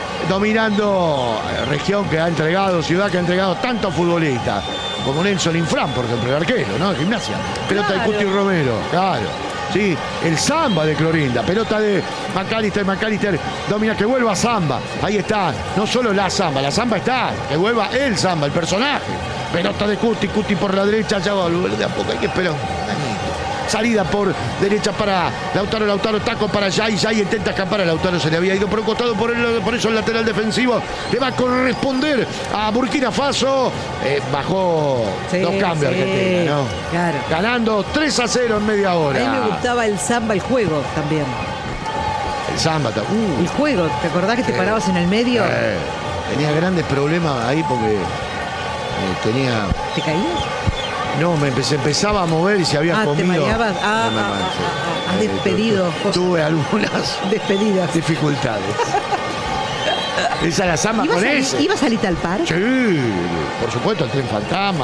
dominando eh, región que ha entregado, ciudad que ha entregado tantos futbolistas. Como Nelson Infran, por ejemplo, el arquero, ¿no? De Gimnasia. Pelota Claro. de Cuti Romero, claro. Sí, el Zamba de Clorinda, pelota de Macalister, Macalister, domina, que vuelva Zamba, ahí está, no solo la Zamba, la Zamba está, que vuelva el Zamba, el personaje, pelota de Cuti, Cuti por la derecha, ya va a volver de a poco, hay que esperar un añito. Salida por derecha para Lautaro, Lautaro, taco para Jai, Jai intenta escapar, a Lautaro se le había ido por un costado, por, el, por eso el lateral defensivo le va a corresponder a Burkina Faso, eh, bajó Sí, dos cambios sí, Argentina, ¿no? claro. Ganando tres a cero en media A hora. mí me gustaba el samba, el juego también. El Zamba, ta- uh, El juego, ¿te acordás que te Sí. parabas en el medio? eh, tenía grandes problemas ahí porque eh, tenía. ¿Te caías? No, me empecé, empezaba a mover y se había Ah, te comido. mareabas. Ah, Me- me- ah, sí. ah, ah, has Eh, despedido tu- cosas. Tuve algunas Despedidas. dificultades. Esa era Zamba ¿Ibas con a, ese. ¿Ibas a Little Park? Sí, por supuesto, el tren fantasma.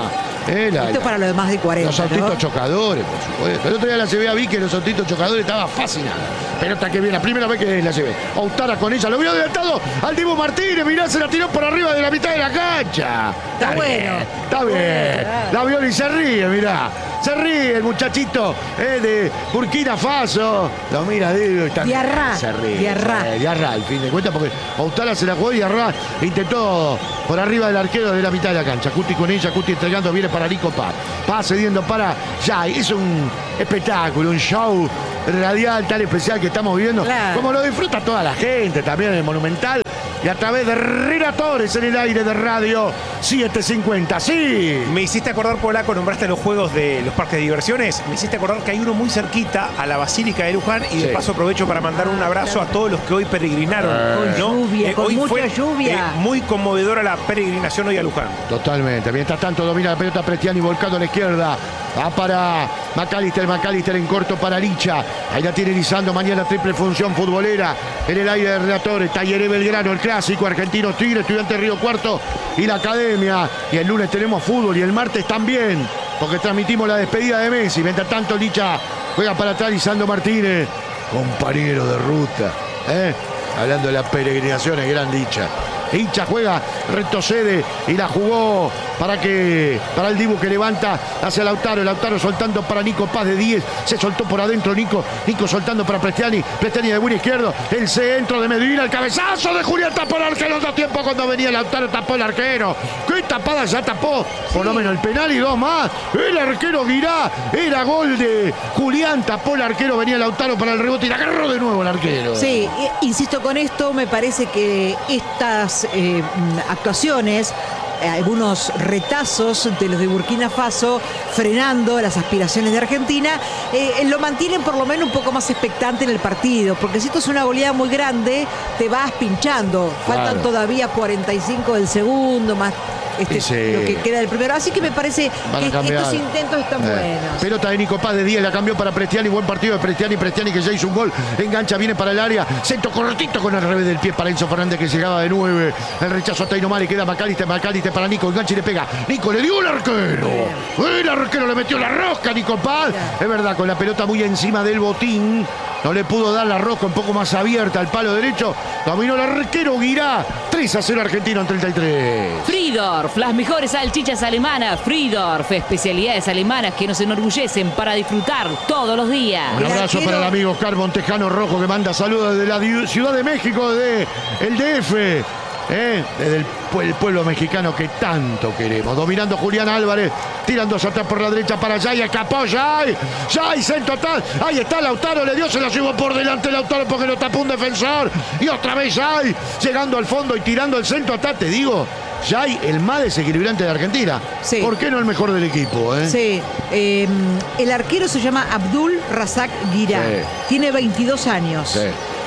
Eh, la- Esto la- para los demás de cuarenta, Los autitos ¿no? chocadores, por supuesto. El otro día la llevé a Vicky, los autitos chocadores, estaba fascinada. Pelota que viene, la primera vez que la llevé. Autara con ella, lo vio adelantado al Dibu Martínez, mirá, se la tiró por arriba de la mitad de la cancha. Está bueno. Está bien. La vio y se ríe, mirá. Se ríe el muchachito eh, de Burkina Faso. Lo mira, Diego, y está. Diarra, Se ríe. Diarra. Eh, Diarra, al fin de cuentas, porque Autara se la jugó y Diarra intentó por arriba del arquero de la mitad de la cancha. Cuti con ella, Cuti entregando, viene para Nico Paz. Paz cediendo para Jai. Es un espectáculo, un show radial tan especial que estamos viviendo. Claro. Como lo disfruta toda la gente también en el Monumental. Y a través de Relatores en el aire de Radio setecientos cincuenta. Sí. Me hiciste acordar, Polaco, nombraste los juegos de los parques de diversiones. Me hiciste acordar que hay uno muy cerquita a la Basílica de Luján y de Sí. paso aprovecho para mandar un abrazo a todos los que hoy peregrinaron. Con lluvia, con hoy mucha fue, lluvia. eh, muy conmovedora la peregrinación hoy a Luján. Totalmente. Mientras tanto domina la pelota Prestiani volcando a la izquierda. Va para McAllister, McAllister en corto para Licha. Ahí la tiene Lisandro, mañana triple función futbolera en el aire de Relatores. Talleres Belgrano, el clásico argentino Tigre, Estudiante Río Cuarto y la Academia. Y el lunes tenemos fútbol y el martes también, porque transmitimos la despedida de Messi. Mientras tanto Licha juega para atrás Lisandro Martínez, compañero de ruta. ¿eh? Hablando de las peregrinaciones, gran Licha. Licha juega, retrocede y la jugó para que para el Dibu que levanta hacia Lautaro. Lautaro soltando para Nico Paz de diez. Se soltó por adentro Nico. Nico soltando para Prestiani. Prestiani de buen izquierdo. El centro de Medina. El cabezazo de Julián tapó el arquero. Dos tiempos cuando venía Lautaro tapó el arquero. Qué tapada ya tapó. Por lo menos el penal y dos más. El arquero Guirá. Era gol de Julián. Tapó el arquero. Venía Lautaro para el rebote y la agarró de nuevo el arquero. Sí, eh, insisto con esto, me parece que estas eh, actuaciones, eh, algunos retazos de los de Burkina Faso, frenando las aspiraciones de Argentina, eh, lo mantienen por lo menos un poco más expectante en el partido, porque si esto es una goleada muy grande, te vas pinchando. Faltan Claro. todavía cuarenta y cinco del segundo, más este, Y sí. lo que queda del primero. Así que me parece Van a que cambiar. estos intentos están Eh, buenos. Pelota de Nico Paz de diez, la cambió para Prestiani. Buen partido de Prestiani. Prestiani que ya hizo un gol. Engancha, viene para el área. Centro cortito con el revés del pie para Enzo Fernández que llegaba de nueve. El rechazo a Taino Mali. Queda McAllister. McAllister para Nico. Engancha y le pega. Nico le dio el arquero. El arquero le metió la rosca a Nico Paz. Es verdad, con la pelota muy encima del botín. No le pudo dar la rosca un poco más abierta al palo derecho. Dominó el arquero Guirá. tres a cero Argentino en treinta y tres. Friedorf, las mejores salchichas alemanas. Friedorf, especialidades alemanas que nos enorgullecen para disfrutar todos los días. Un El abrazo arquero- para el amigo Oscar Montejano Rojo que manda saludos desde la di- Ciudad de México, de el D F, ¿eh? desde el, pue- el pueblo mexicano que tanto queremos. Dominando Julián Álvarez, tirando hacia atrás por la derecha para Jai, escapó Jai, Jai centro total, ahí está Lautaro, le dio, se la llevó por delante Lautaro porque lo tapó un defensor. Y otra vez Jai, llegando al fondo y tirando el centro atrás, te digo. Jai, el más desequilibrante de Argentina. Sí. ¿Por qué no el mejor del equipo? Eh? Sí, eh, el arquero se llama Abdul Razak Guirá, Sí. tiene veintidós años, Sí.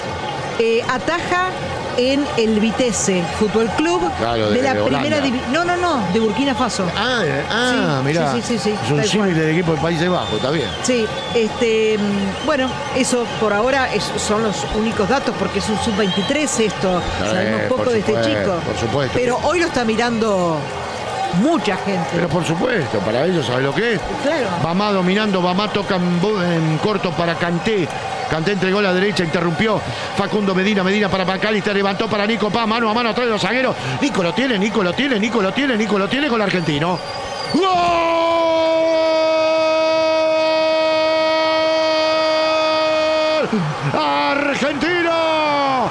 Eh, ataja en el Vitesse Fútbol Club Claro, de- la de Holanda. primera división, no, no, no, de Burkina Faso. Ah, eh, ah Sí, mirá. sí, sí, sí, sí, es un tal símil cual. del equipo de Países Bajos, está bien. Sí, este, mm, bueno, eso por ahora es- son los únicos datos porque es un sub veintitrés esto, Eh, sabemos poco por de este supuesto, chico. por supuesto. Pero hoy lo está mirando mucha gente. Pero por supuesto, para ellos, ¿sabes lo que es? Claro. Bamá dominando, Bamá toca en, bo- en corto para Kanté. Kanté entregó a la derecha, interrumpió Facundo Medina, Medina para McAllister, levantó para Nico Paz, mano a mano atrás de los zagueros. Nico lo tiene, Nico lo tiene, Nico lo tiene, Nico lo tiene con el argentino. ¡Gol! ¡Argentino!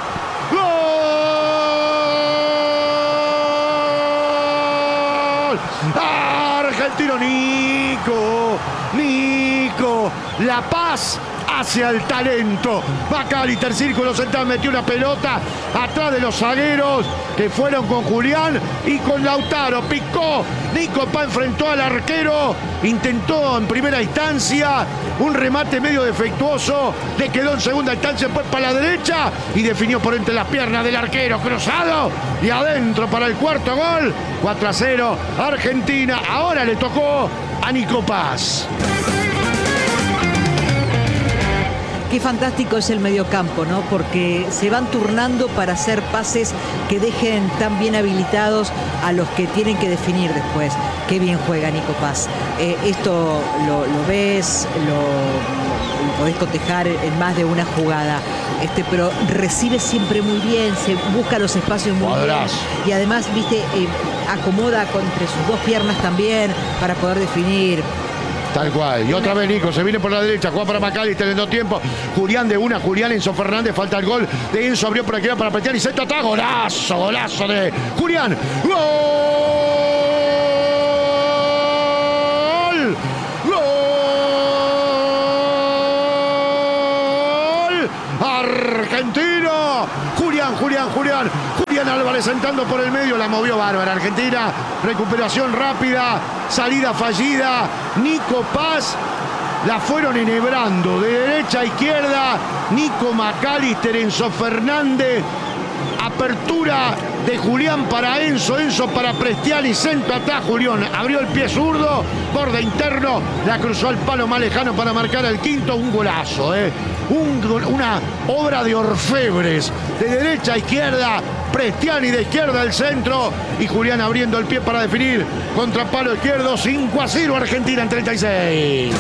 ¡Gol! Argentino, Nico, Nico, La Paz hacia el talento. McAllister, círculo central, metió una pelota atrás de los zagueros que fueron con Julián y con Lautaro. Picó, Nico Paz enfrentó al arquero, intentó en primera instancia un remate medio defectuoso, le quedó en segunda instancia, después para la derecha y definió por entre las piernas del arquero, cruzado y adentro para el cuarto gol. cuatro a cero Argentina. Ahora le tocó a Nico Paz. Qué fantástico es el mediocampo, ¿no? Porque se van turnando para hacer pases que dejen tan bien habilitados a los que tienen que definir después. Qué bien juega Nico Paz. Eh, esto lo, lo ves, lo, lo podés cotejar en más de una jugada. Este, pero recibe siempre muy bien, se busca los espacios muy Cuadrazo. bien. Y además, viste, eh, acomoda con- entre sus dos piernas también para poder definir. Tal cual. Y otra vez Nico, se viene por la derecha, juega para McAllister en dos tiempos. Julián de una, Julián Enzo Fernández, falta el gol de Enzo, abrió por aquí para Prestiani, se está, golazo, golazo de Julián. ¡Gol! ¡Gol! Argentino. Julián, Julián, Julián. Julián Álvarez entrando por el medio, la movió bárbara Argentina. Recuperación rápida, salida fallida. Nico Paz la fueron enhebrando de derecha a izquierda. Nico McAllister, Enzo Fernández. Apertura de Julián para Enzo, Enzo para Prestiani, centro atrás, Julián abrió el pie zurdo, borde interno, la cruzó al palo más lejano para marcar el quinto, un golazo, ¿eh? Un, una obra de orfebres, de derecha a izquierda, Prestiani de izquierda al centro y Julián abriendo el pie para definir contra palo izquierdo, cinco a cero Argentina en treinta y seis.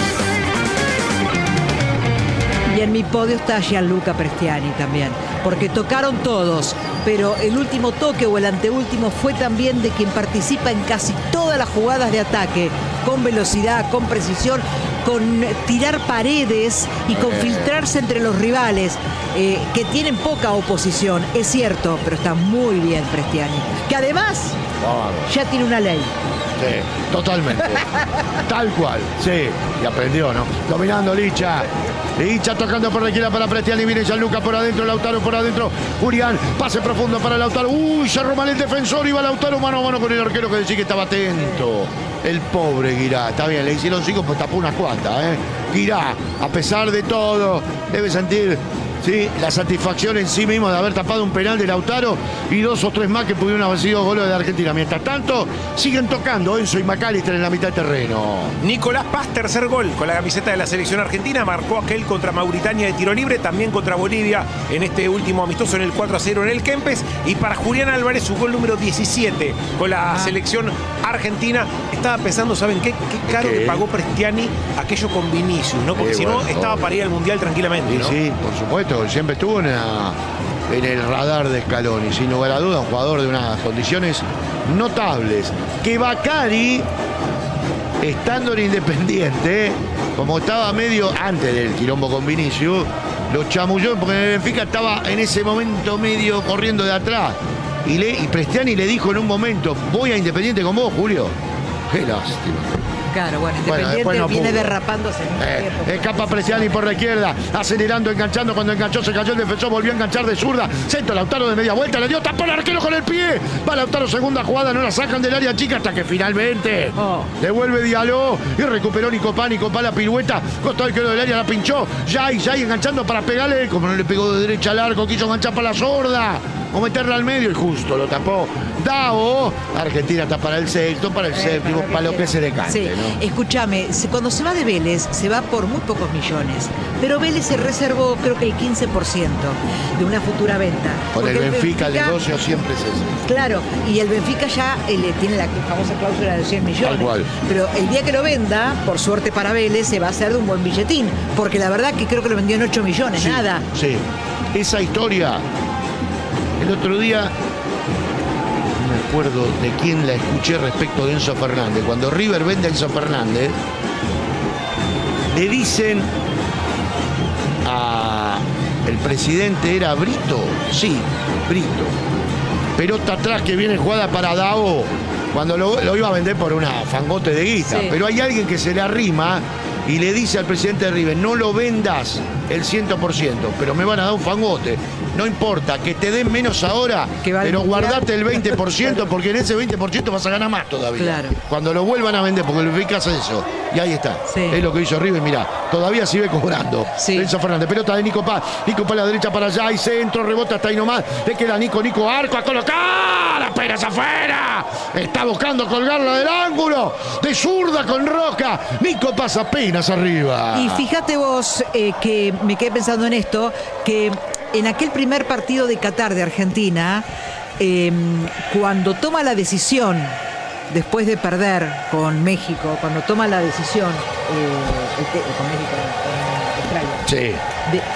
Y en mi podio está Gianluca Prestiani también, porque tocaron todos, pero el último toque o el anteúltimo fue también de quien participa en casi todas las jugadas de ataque, con velocidad, con precisión, con tirar paredes y con filtrarse entre los rivales, eh, que tienen poca oposición, es cierto, pero está muy bien Prestiani, que además ya tiene una ley. Sí, totalmente. Tal cual, sí. Y aprendió, ¿no? Dominando Licha. Licha tocando por la izquierda para Prestiani. Viene Gianluca por adentro, Lautaro por adentro. Julián, pase profundo para Lautaro. Uy, cerró mal el defensor. Iba Lautaro mano a mano con el arquero que decía que estaba atento. El pobre Guirá. Está bien, le hicieron cinco, pues tapó unas cuantas, ¿eh? Guirá, a pesar de todo, debe sentir... Sí, la satisfacción en sí mismo de haber tapado un penal de Lautaro y dos o tres más que pudieron haber sido goles de Argentina. Mientras tanto, siguen tocando Enzo y McAllister en la mitad del terreno. Nicolás Paz, tercer gol con la camiseta de la selección argentina. Marcó aquel contra Mauritania de tiro libre, también contra Bolivia en este último amistoso en el cuatro a cero en el Kempes. Y para Julián Álvarez, su gol número diecisiete con la selección argentina. Estaba pensando, ¿saben qué? Qué caro ¿Qué? que pagó Prestiani aquello con Vinicius, ¿no? Porque Eh, si no, bueno, estaba obvio. para ir al Mundial tranquilamente, Y ¿no? sí, por supuesto, siempre estuvo en, la- en el radar de Scaloni. Sin lugar a duda, un jugador de unas condiciones notables. Que Bacari, estando en Independiente, como estaba medio antes del quilombo con Vinicius, lo chamulló porque en el Benfica estaba en ese momento medio corriendo de atrás. Y, le, y Prestiani le dijo en un momento, voy a Independiente con vos, Julio. Qué lástima. Claro, bueno, Bueno, Independiente después no viene pudo. derrapándose en un Eh, tiempo. escapa Prestiani por la izquierda, acelerando, enganchando. Cuando enganchó, se cayó el defensor, volvió a enganchar de zurda. Centro, Lautaro de media vuelta, le dio tapón al arquero con el pie. Va Lautaro, segunda jugada, no la sacan del área chica hasta que finalmente Oh. devuelve Diallo y recuperó Nicopá. Nicopá la pirueta, costado izquierdo del área, la pinchó. Jai, Jai enganchando para pegarle. Como no le pegó de derecha al arco, quiso enganchar para la sorda o meterla al medio y justo lo tapó. Dao, Argentina está para el sexto, para el séptimo, para lo que se decante, Sí, ¿no? escúchame, se- cuando se va de Vélez, se va por muy pocos millones, pero Vélez se reservó creo que el quince por ciento de una futura venta. Con el Porque Benfica, el negocio siempre es ese. Claro, y el Benfica ya eh, le tiene la famosa cláusula de cien millones. Tal cual. Pero el día que lo venda, por suerte para Vélez, se va a hacer de un buen billetín, porque la verdad que creo que lo vendió en ocho millones, Sí, nada. Sí, esa historia, el otro día, no me acuerdo de quién la escuché respecto de Enzo Fernández. Cuando River vende a Enzo Fernández, le dicen a el presidente, ¿era Brito? Sí, Brito. Pelota atrás que viene jugada para Dao, cuando lo, lo iba a vender por una fangote de guita. Sí. Pero hay alguien que se le arrima y le dice al presidente de River, no lo vendas el cien por ciento, pero me van a dar un fangote. no importa, que te den menos ahora, Que va al pero mundial. guardate el veinte por ciento porque en ese veinte por ciento vas a ganar más todavía. Claro. Cuando lo vuelvan a vender, porque el Benfica hace eso. Y ahí está. Sí. Es lo que hizo River, mirá, todavía sigue cobrando. Sí. Enzo Fernández, pelota de Nico Paz. Nico Paz a la derecha para allá y centro, rebota hasta ahí nomás. Le queda Nico, Nico Arco a colocar. Apenas afuera. Está buscando colgarla del ángulo. De zurda con Roca. Nico Paz apenas arriba. Y fíjate vos eh, que me quedé pensando en esto, que en aquel primer partido de Qatar de Argentina, eh, cuando toma la decisión, después de perder con México, cuando toma la decisión, eh, este- con México, con Australia, Sí. de,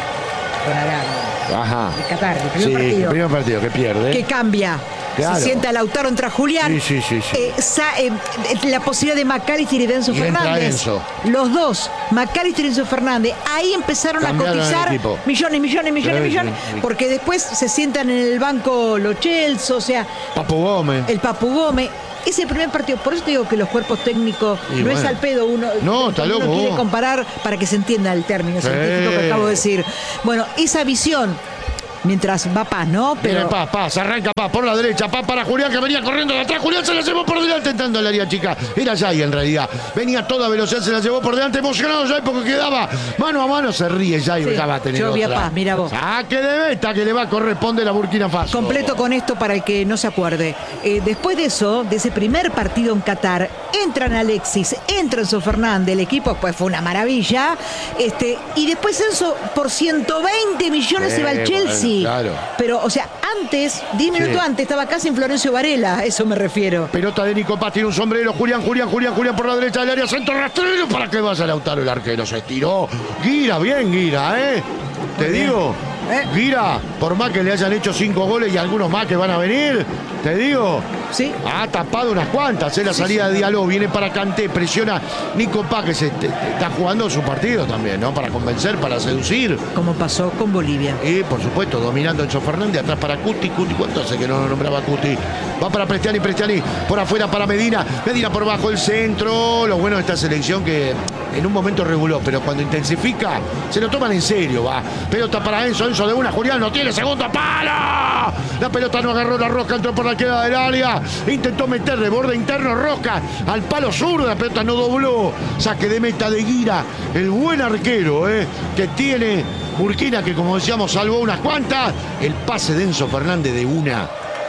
con Arabia, Ajá. de Qatar, el primer Sí, partido, el primer partido que pierde. que cambia. Claro. Se sienta Lautaro, entra Julián. Sí, sí, sí, sí. Eh, sa- eh, la posibilidad de McAllister y de Enzo Y entra Fernández. Enzo. Los dos, McAllister y Enzo Fernández. Ahí empezaron Cambiaron a el cotizar equipo. millones, millones, millones, Sí, millones. sí, sí. Porque después se sientan en el banco los Chelsea, o sea, Papu Gómez. el Papu Gómez. Ese primer partido, por eso te digo que los cuerpos técnicos Y no bueno. es al pedo uno. No, está uno loco, quiere vos. comparar para que se entienda el término Sí. científico que acabo de decir. Bueno, esa visión, mientras va Paz, ¿no? Viene Paz, Paz, arranca Paz por la derecha, Paz para Julián que venía corriendo de atrás, Julián se la llevó por delante entrando al área chica, era Jai en realidad, venía a toda velocidad, se la llevó por delante, emocionado Jai porque quedaba mano a mano, se ríe Jai, Sí, ya va a tener yo vi a otra. Paz, mira vos. Saque de meta que le va a corresponder a Burkina Faso. Completo con esto para el que no se acuerde. Eh, después de eso, de ese primer partido en Qatar, entran Alexis, entra Enzo Fernández, el equipo pues fue una maravilla. Este, y después Enzo por ciento veinte millones Sí, se va al Chelsea. bueno, claro. Pero, o sea, antes, diez minutos Sí. antes, estaba casi en Florencio Varela, a eso me refiero. Pelota de Nico Paz, tiene un sombrero, Julián, Julián, Julián, Julián por la derecha del área, centro rastrero, para que vaya Lautaro el arquero, se estiró. Guira, bien Guira, ¿eh? Te Muy bien. digo, ¿Eh? Guira, por más que le hayan hecho cinco goles y algunos más que van a venir, te digo, Sí. ha tapado unas cuantas, es la salida de Diallo, viene para Kanté, presiona Nico Paz, que se te- te- está jugando su partido también, ¿no? Para convencer, para seducir. Como pasó con Bolivia. Y por supuesto, dominando Enzo Fernández, atrás para Cuti, Cuti, ¿cuánto hace que no lo nombraba Cuti? Va para Prestiani, Prestiani, por afuera para Medina, Medina por bajo el centro. Lo bueno de esta selección que en un momento reguló, pero cuando intensifica, se lo toman en serio, va. Pelota para Enzo, Enzo de una, Julián no tiene, segundo palo. La pelota no agarró la Roca, entró por la queda del área, intentó meter de borde interno Roca al palo zurdo, la pelota no dobló. Saque de meta de Guira, el buen arquero, ¿eh? Que tiene Burkina, que como decíamos salvó unas cuantas. El pase de Enzo Fernández de una,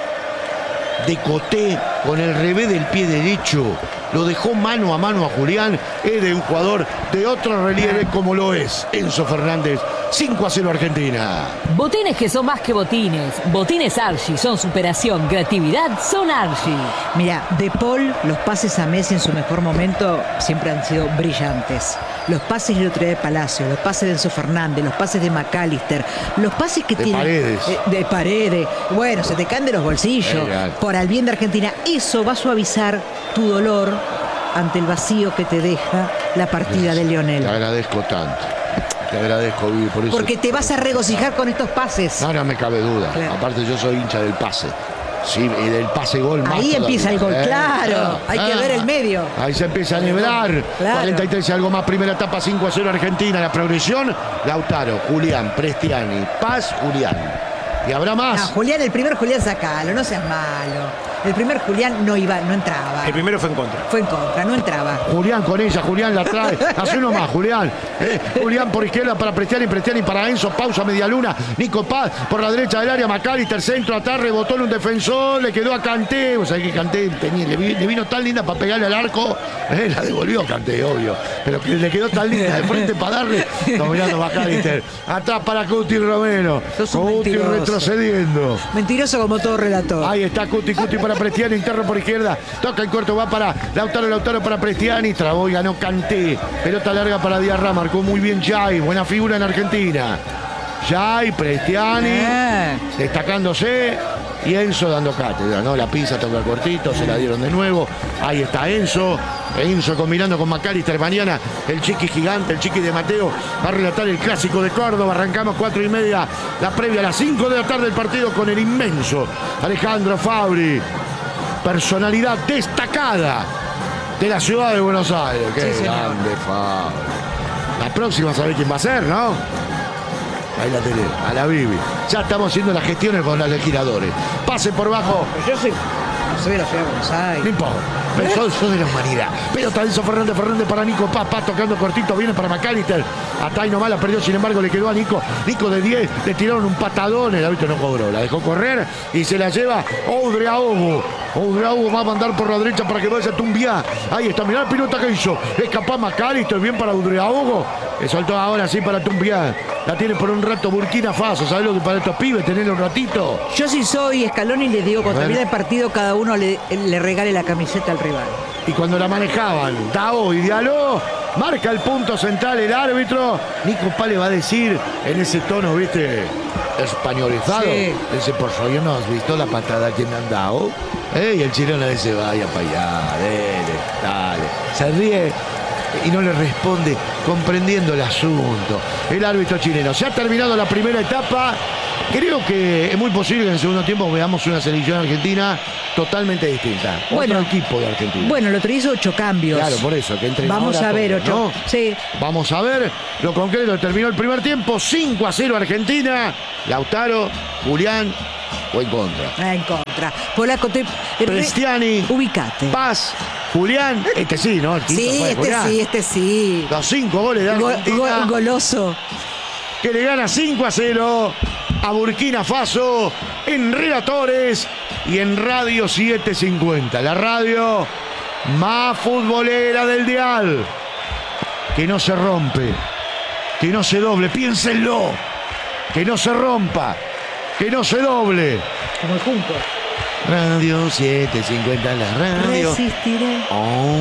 de Coté con el revés del pie derecho, lo dejó mano a mano a Julián. Es de un jugador de otro relieve como lo es Enzo Fernández. cinco a cero Argentina. Botines que son más que botines. Botines Archie son superación, creatividad, son Archie. Mira, De Paul, los pases a Messi en su mejor momento siempre han sido brillantes. Los pases del otro día de Palacio, los pases de Enzo Fernández, los pases de McAllister, los pases que De tienen. Paredes. eh, de Paredes. Bueno, se te caen de los bolsillos. Legal. Por el bien de Argentina. Eso va a suavizar tu dolor ante el vacío que te deja la partida de Te Lionel. agradezco tanto. Te agradezco, Vivi, por eso. Porque te vas a regocijar con estos pases. No, no me cabe duda. Claro. Aparte, yo soy hincha del pase. Sí, y del pase gol más Ahí todavía. empieza el gol, Eh, claro. Hay que ver el medio. Ahí se empieza a neblar. Claro. cuarenta y tres y algo más, primera etapa, cinco a cero Argentina. La progresión, Lautaro, Julián, Prestiani, Paz, Julián. Y habrá más. No, Julián, el primer Julián sacalo, no seas malo. El primer Julián no iba, no entraba. El primero fue en contra. Fue en contra, no entraba. Julián con ella, Julián la trae. Hace uno más, Julián. Eh, Julián por izquierda para Prestiani, Prestiani para Enzo, pausa media luna. Nico Paz por la derecha del área, McAllister, centro, atrás, rebotó en un defensor, le quedó a Kanté. O sea que Kanté tenía, le, vi- le vino tan linda para pegarle al arco. Eh, la devolvió Kanté, obvio. Pero que le quedó tan linda de frente para darle. Dominando McAllister. Atrás para Cuti Romero. Sos un Cuti mentiroso. retrocediendo. Mentiroso como todo relator. Ahí está Cuti, Cuti para Prestiani, interno por izquierda. Toca en corto, va para Lautaro, Lautaro para Prestiani. Trabó y ganó Kanté. Pelota larga para Diarra, marcó muy bien Jai. Buena figura en Argentina. Jai, Prestiani, Eh. destacándose. Y Enzo dando cátedra, ¿no? La pizza toca el cortito, se la dieron de nuevo. Ahí está Enzo. Enzo combinando con McAllister. Mañana el chiqui gigante, el chiqui de Mateo, va a relatar el clásico de Córdoba. Arrancamos cuatro y media, la previa a las cinco de la tarde del partido con el inmenso Alejandro Fabri. Personalidad destacada de la ciudad de Buenos Aires. Qué Sí, señor. grande Fabri. La próxima, ¿sabés quién va a ser, no? Ahí la tenés, a la Bibi. Ya estamos haciendo las gestiones con los legisladores. Pase por bajo. Yo soy, no soy de la ciudad de Buenos Aires. No importa. Pero sos, sos de la humanidad. Pero Enzo Fernández, Fernández para Nico Paz, Paz tocando cortito, viene para McAllister. Hasta ahí nomás la perdió, sin embargo le quedó a Nico. Nico de diez, le tiraron un patadón, el árbitro no cobró. La dejó correr y se la lleva Audrey Aogo. Audrey Aogo va a mandar por la derecha para que vaya a Tumbiá. Ahí está, mirá la pelota que hizo. Es capaz McAllister, bien para Audrey Aogo. Que soltó ahora sí para Tumbiá. La tiene por un rato Burkina Faso. ¿Sabés lo que para estos pibes tenerle un ratito? Yo sí soy Scaloni y les digo, cuando termine el partido, cada uno le, le regale la camiseta al rival. Y cuando la manejaban, Dao y Diallo, marca el punto central el árbitro. Nico Paz le va a decir en ese tono, viste, españolizado. Sí. Dice, por favor, ¿no has visto la patada que me han dado? ¿Eh? Y el chileno dice, vaya para allá, dele, dale. Se ríe y no le responde, comprendiendo el asunto. El árbitro chileno. Se ha terminado la primera etapa. Creo que es muy posible que en el segundo tiempo veamos una selección argentina totalmente distinta. Bueno, otro equipo de Argentina. Bueno, el otro hizo ocho cambios. Claro, por eso, que entre Vamos ahora a ver, todo, ocho. ¿no? Sí. Vamos a ver lo concreto. Terminó el primer tiempo, cinco a cero Argentina. Lautaro, Julián, o en contra. Ah, en contra. Polaco, te. Cristiani, ubicate. Paz, Julián, este sí, ¿no? El quinto Sí, fue este Julián. sí, este sí. Los cinco goles de Go- Argentina. go- goloso. Que le gana cinco a cero a Burkina Faso en Relatores y en Radio setecientos cincuenta. La radio más futbolera del dial. Que no se rompe, que no se doble, piénsenlo. Que no se rompa, que no se doble. Como el junco. Radio setecientos cincuenta, la radio. Resistiré. Oh.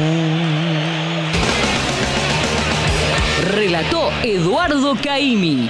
Relató Eduardo Caimi.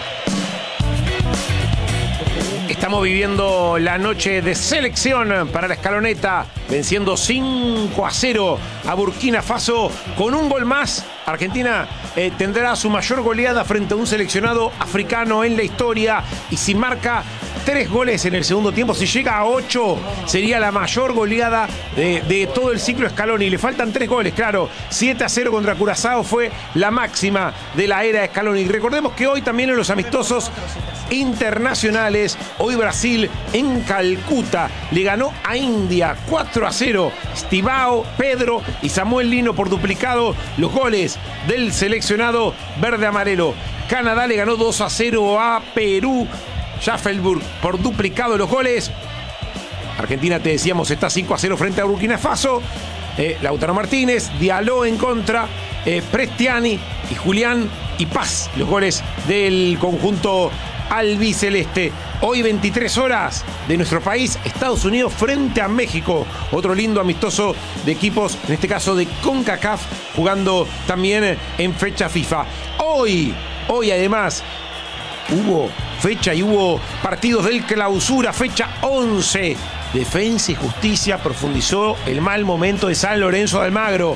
Estamos viviendo la noche de selección para la escaloneta, venciendo cinco a cero a Burkina Faso con un gol más. Argentina eh, tendrá su mayor goleada frente a un seleccionado africano en la historia, y si marca tres goles en el segundo tiempo, si llega a ocho, sería la mayor goleada de, de todo el ciclo Scaloni. Le faltan tres goles, claro. siete a cero contra Curazao fue la máxima de la era Scaloni. Recordemos que hoy también en los amistosos internacionales, hoy Brasil en Calcuta le ganó a India cuatro a cero. Estivao, Pedro y Samuel Lino por duplicado los goles del seleccionado verde-amarelo. Canadá le ganó dos a cero a Perú. Schaffelburg por duplicado los goles. Argentina, te decíamos, está cinco a cero frente a Burkina Faso. Eh, Lautaro Martínez, Diallo en contra, eh, Cristiani y Julián y Paz, los goles del conjunto albiceleste. Hoy veintitrés horas de nuestro país, Estados Unidos frente a México. Otro lindo amistoso de equipos, en este caso de CONCACAF, jugando también en fecha FIFA. Hoy, hoy además, hubo fecha y hubo partidos del clausura, fecha once. Defensa y Justicia profundizó el mal momento de San Lorenzo de Almagro.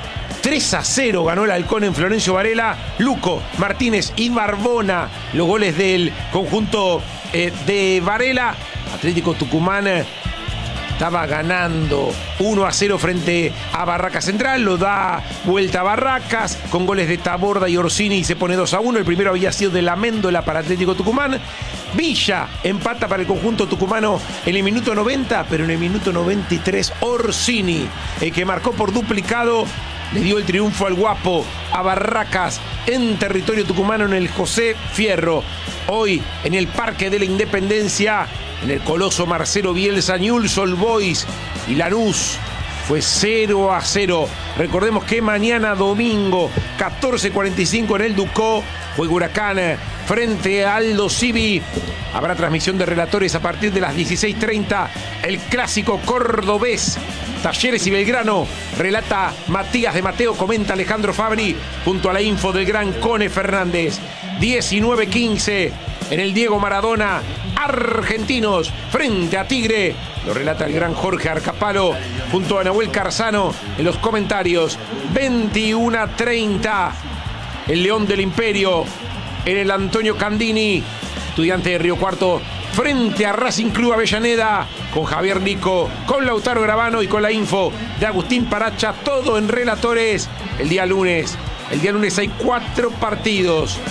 tres a cero ganó el Halcón en Florencio Varela. Luco, Martínez y Barbona, los goles del conjunto eh, de Varela. Atlético Tucumán eh, estaba ganando uno a cero frente a Barracas Central, lo da vuelta a Barracas con goles de Taborda y Orsini y se pone dos a uno. El primero había sido de la Méndola para Atlético Tucumán. Villa empata para el conjunto tucumano en el minuto noventa, pero en el minuto noventa y tres Orsini, el que marcó por duplicado, le dio el triunfo al Guapo a Barracas en territorio tucumano en el José Fierro. Hoy en el Parque de la Independencia, en el coloso Marcelo Bielsa, Newell's Old Boys y Lanús fue cero a cero. Recordemos que mañana domingo, catorce cuarenta y cinco en el Ducó, juega Huracán frente a Aldo Civi. Habrá transmisión de relatores a partir de las dieciséis treinta. El clásico cordobés, Talleres y Belgrano, relata Matías de Mateo, comenta Alejandro Fabri, junto a la info del gran Cone Fernández. diecinueve quince en el Diego Maradona, Argentinos frente a Tigre. Lo relata el gran Jorge Arcapalo, junto a Nahuel Carzano en los comentarios. veintiuno treinta, el León del Imperio en el Antonio Candini, Estudiante de Río Cuarto, frente a Racing Club Avellaneda, con Javier Nico, con Lautaro Gravano y con la info de Agustín Paracha, todo en relatores. El día lunes, el día lunes hay cuatro partidos.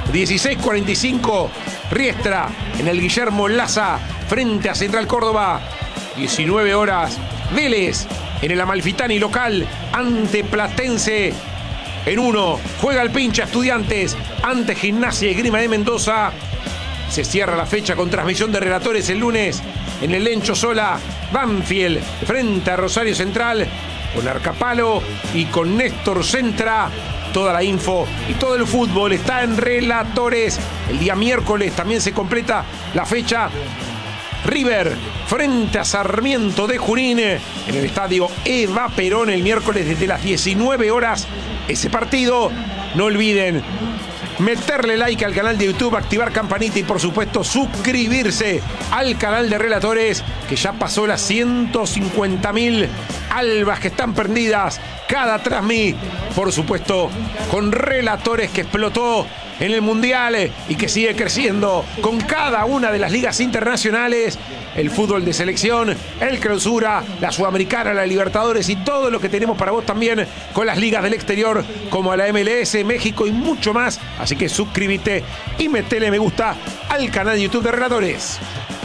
dieciséis cuarenta y cinco, Riestra en el Guillermo Laza frente a Central Córdoba. diecinueve horas, Vélez en el Amalfitani local ante Platense. En uno, juega el pincha Estudiantes ante Gimnasia y Esgrima de Mendoza. Se cierra la fecha con transmisión de relatores el lunes en el Lencho Sola. Banfield frente a Rosario Central con Arcapalo y con Néstor Centra. Toda la info y todo el fútbol está en relatores. El día miércoles también se completa la fecha. River frente a Sarmiento de Junín en el estadio Eva Perón el miércoles desde las diecinueve horas. Ese partido, no olviden meterle like al canal de YouTube, activar campanita y por supuesto suscribirse al canal de relatores, que ya pasó las ciento cincuenta mil albas que están prendidas cada tras mí. Por supuesto, con relatores que explotó en el Mundial y que sigue creciendo con cada una de las ligas internacionales, el fútbol de selección, el Clausura, la Sudamericana, la Libertadores y todo lo que tenemos para vos también con las ligas del exterior como a la M L S, México y mucho más. Así que suscríbete y metele me gusta al canal de YouTube de Relatores.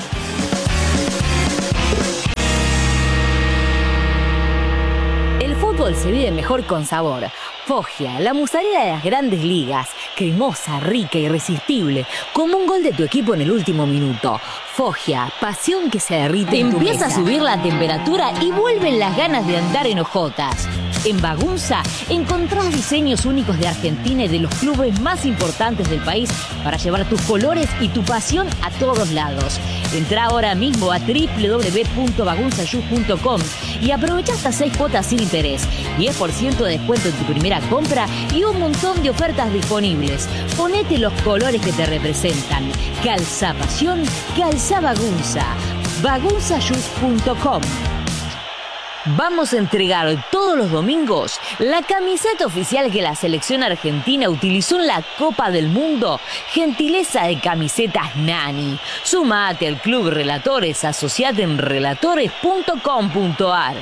El fútbol se vive mejor con sabor. Foggia, la mozzarella de las grandes ligas, cremosa, rica, irresistible, como un gol de tu equipo en el último minuto. Foggia, pasión que se derrite en tu mesa. Empieza a subir la temperatura y vuelven las ganas de andar en hojotas. En Bagunza encontrás diseños únicos de Argentina y de los clubes más importantes del país para llevar tus colores y tu pasión a todos lados. Entrá ahora mismo a doble u doble u doble u punto bagunza shoes punto com y aprovecha hasta seis cuotas sin interés, diez por ciento de descuento en tu primera compra y un montón de ofertas disponibles. Ponete los colores que te representan. Calza pasión, calza Bagunza. bagunza shoes punto com. Vamos a entregar todos los domingos la camiseta oficial que la selección argentina utilizó en la Copa del Mundo, gentileza de Camisetas Nani. Sumate al Club Relatores, asociate en relatores punto com punto ar.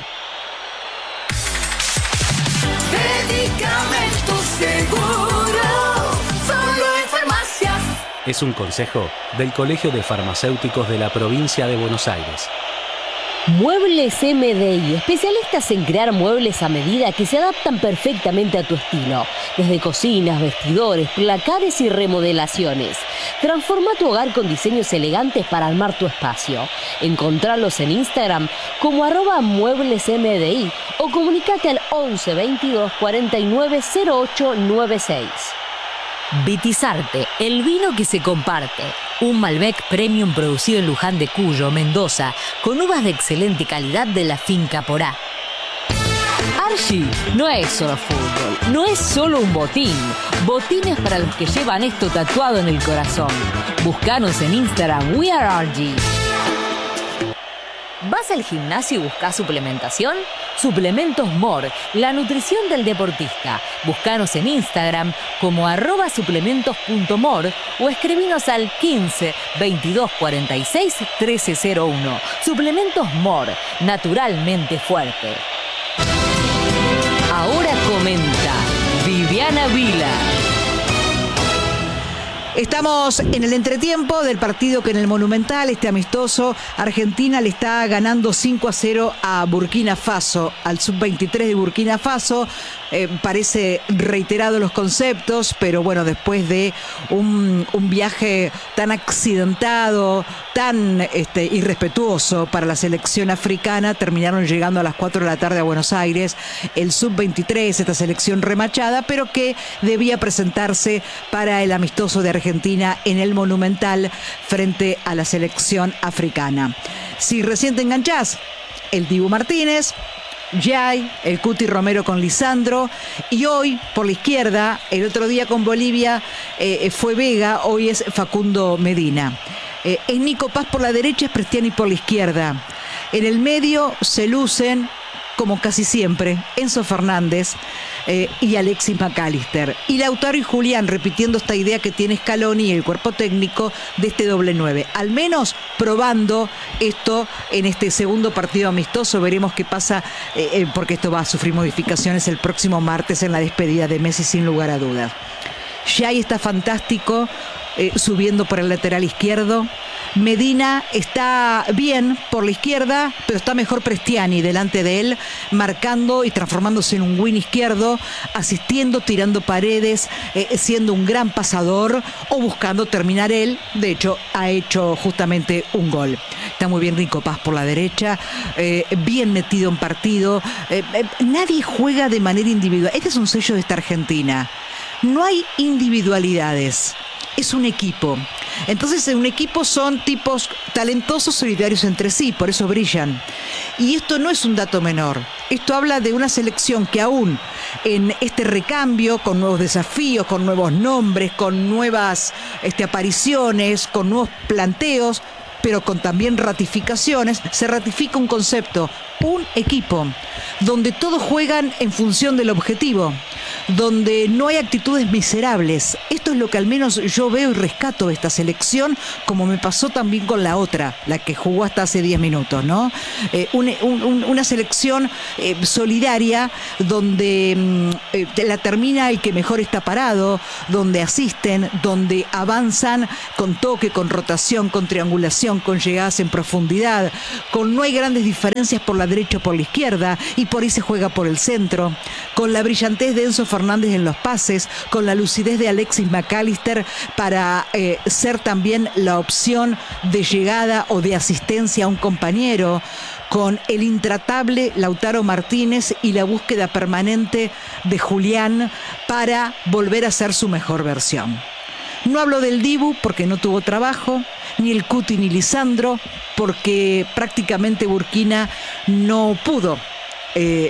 Medicamentos Seguro, solo en farmacias. Es un consejo del Colegio de Farmacéuticos de la Provincia de Buenos Aires. Muebles M D I, especialistas en crear muebles a medida que se adaptan perfectamente a tu estilo. Desde cocinas, vestidores, placares y remodelaciones. Transforma tu hogar con diseños elegantes para armar tu espacio. Encontralos en Instagram como arroba muebles M D I o comunicate al once veintidós cuarenta y nueve cero ocho noventa y seis. Vitizarte, el vino que se comparte. Un Malbec Premium producido en Luján de Cuyo, Mendoza, con uvas de excelente calidad de la finca Porá. Archie no es solo fútbol, no es solo un botín. Botines para los que llevan esto tatuado en el corazón. Búscanos en Instagram, We Are Archie. ¿Vas al gimnasio y buscas suplementación? Suplementos More, la nutrición del deportista. Búscanos en Instagram como arroba suplementos punto more o escribinos al quince veintidós cuarenta y seis trece cero uno. Suplementos More, naturalmente fuerte. Ahora comenta Viviana Vila. Estamos en el entretiempo del partido que en el Monumental, este amistoso, Argentina le está ganando cinco a cero a Burkina Faso, al sub veintitrés de Burkina Faso. Eh, parece reiterado los conceptos, pero bueno, después de un, un viaje tan accidentado, tan este, irrespetuoso para la selección africana, terminaron llegando a las cuatro de la tarde a Buenos Aires. El sub veintitrés, esta selección remachada, pero que debía presentarse para el amistoso de Argentina. Argentina en el Monumental frente a la selección africana. Si recién te enganchás, el Dibu Martínez, Jay, el Cuti Romero con Lisandro, y hoy por la izquierda, el otro día con Bolivia eh, fue Vega, hoy es Facundo Medina. Eh, es Nico Paz por la derecha, es Prestiani por la izquierda. En el medio se lucen, como casi siempre, Enzo Fernández eh, y Alexis McAllister. Y Lautaro y Julián repitiendo esta idea que tiene Scaloni y el cuerpo técnico de este doble nueve. Al menos probando esto en este segundo partido amistoso. Veremos qué pasa, eh, eh, porque esto va a sufrir modificaciones el próximo martes en la despedida de Messi, sin lugar a dudas. Yay está fantástico, eh, subiendo por el lateral izquierdo. Medina está bien por la izquierda, pero está mejor Prestiani delante de él, marcando y transformándose en un win izquierdo, asistiendo, tirando paredes, eh, siendo un gran pasador o buscando terminar él. De hecho, ha hecho justamente un gol. Está muy bien Nico Paz por la derecha, eh, bien metido en partido. Eh, eh, nadie juega de manera individual. Este es un sello de esta Argentina. No hay individualidades. Es un equipo. Entonces, en un equipo son tipos talentosos, solidarios entre sí, por eso brillan. Y esto no es un dato menor. Esto habla de una selección que aún en este recambio, con nuevos desafíos, con nuevos nombres, con nuevas este, apariciones, con nuevos planteos, pero con también ratificaciones, se ratifica un concepto, un equipo, donde todos juegan en función del objetivo, donde no hay actitudes miserables. Esto es lo que al menos yo veo y rescato de esta selección, como me pasó también con la otra, la que jugó hasta hace diez minutos, ¿no? Eh, un, un, una selección eh, solidaria, donde mm, eh, la termina el que mejor está parado, donde asisten, donde avanzan con toque, con rotación, con triangulación, con llegadas en profundidad, con no hay grandes diferencias por la derecha o por la izquierda, y por ahí se juega por el centro, con la brillantez de Enzo Fernández en los pases, con la lucidez de Alexis McAllister para eh, ser también la opción de llegada o de asistencia a un compañero, con el intratable Lautaro Martínez y la búsqueda permanente de Julián para volver a ser su mejor versión. No hablo del Dibu porque no tuvo trabajo, ni el Cuti ni Lisandro, porque prácticamente Burkina no pudo eh,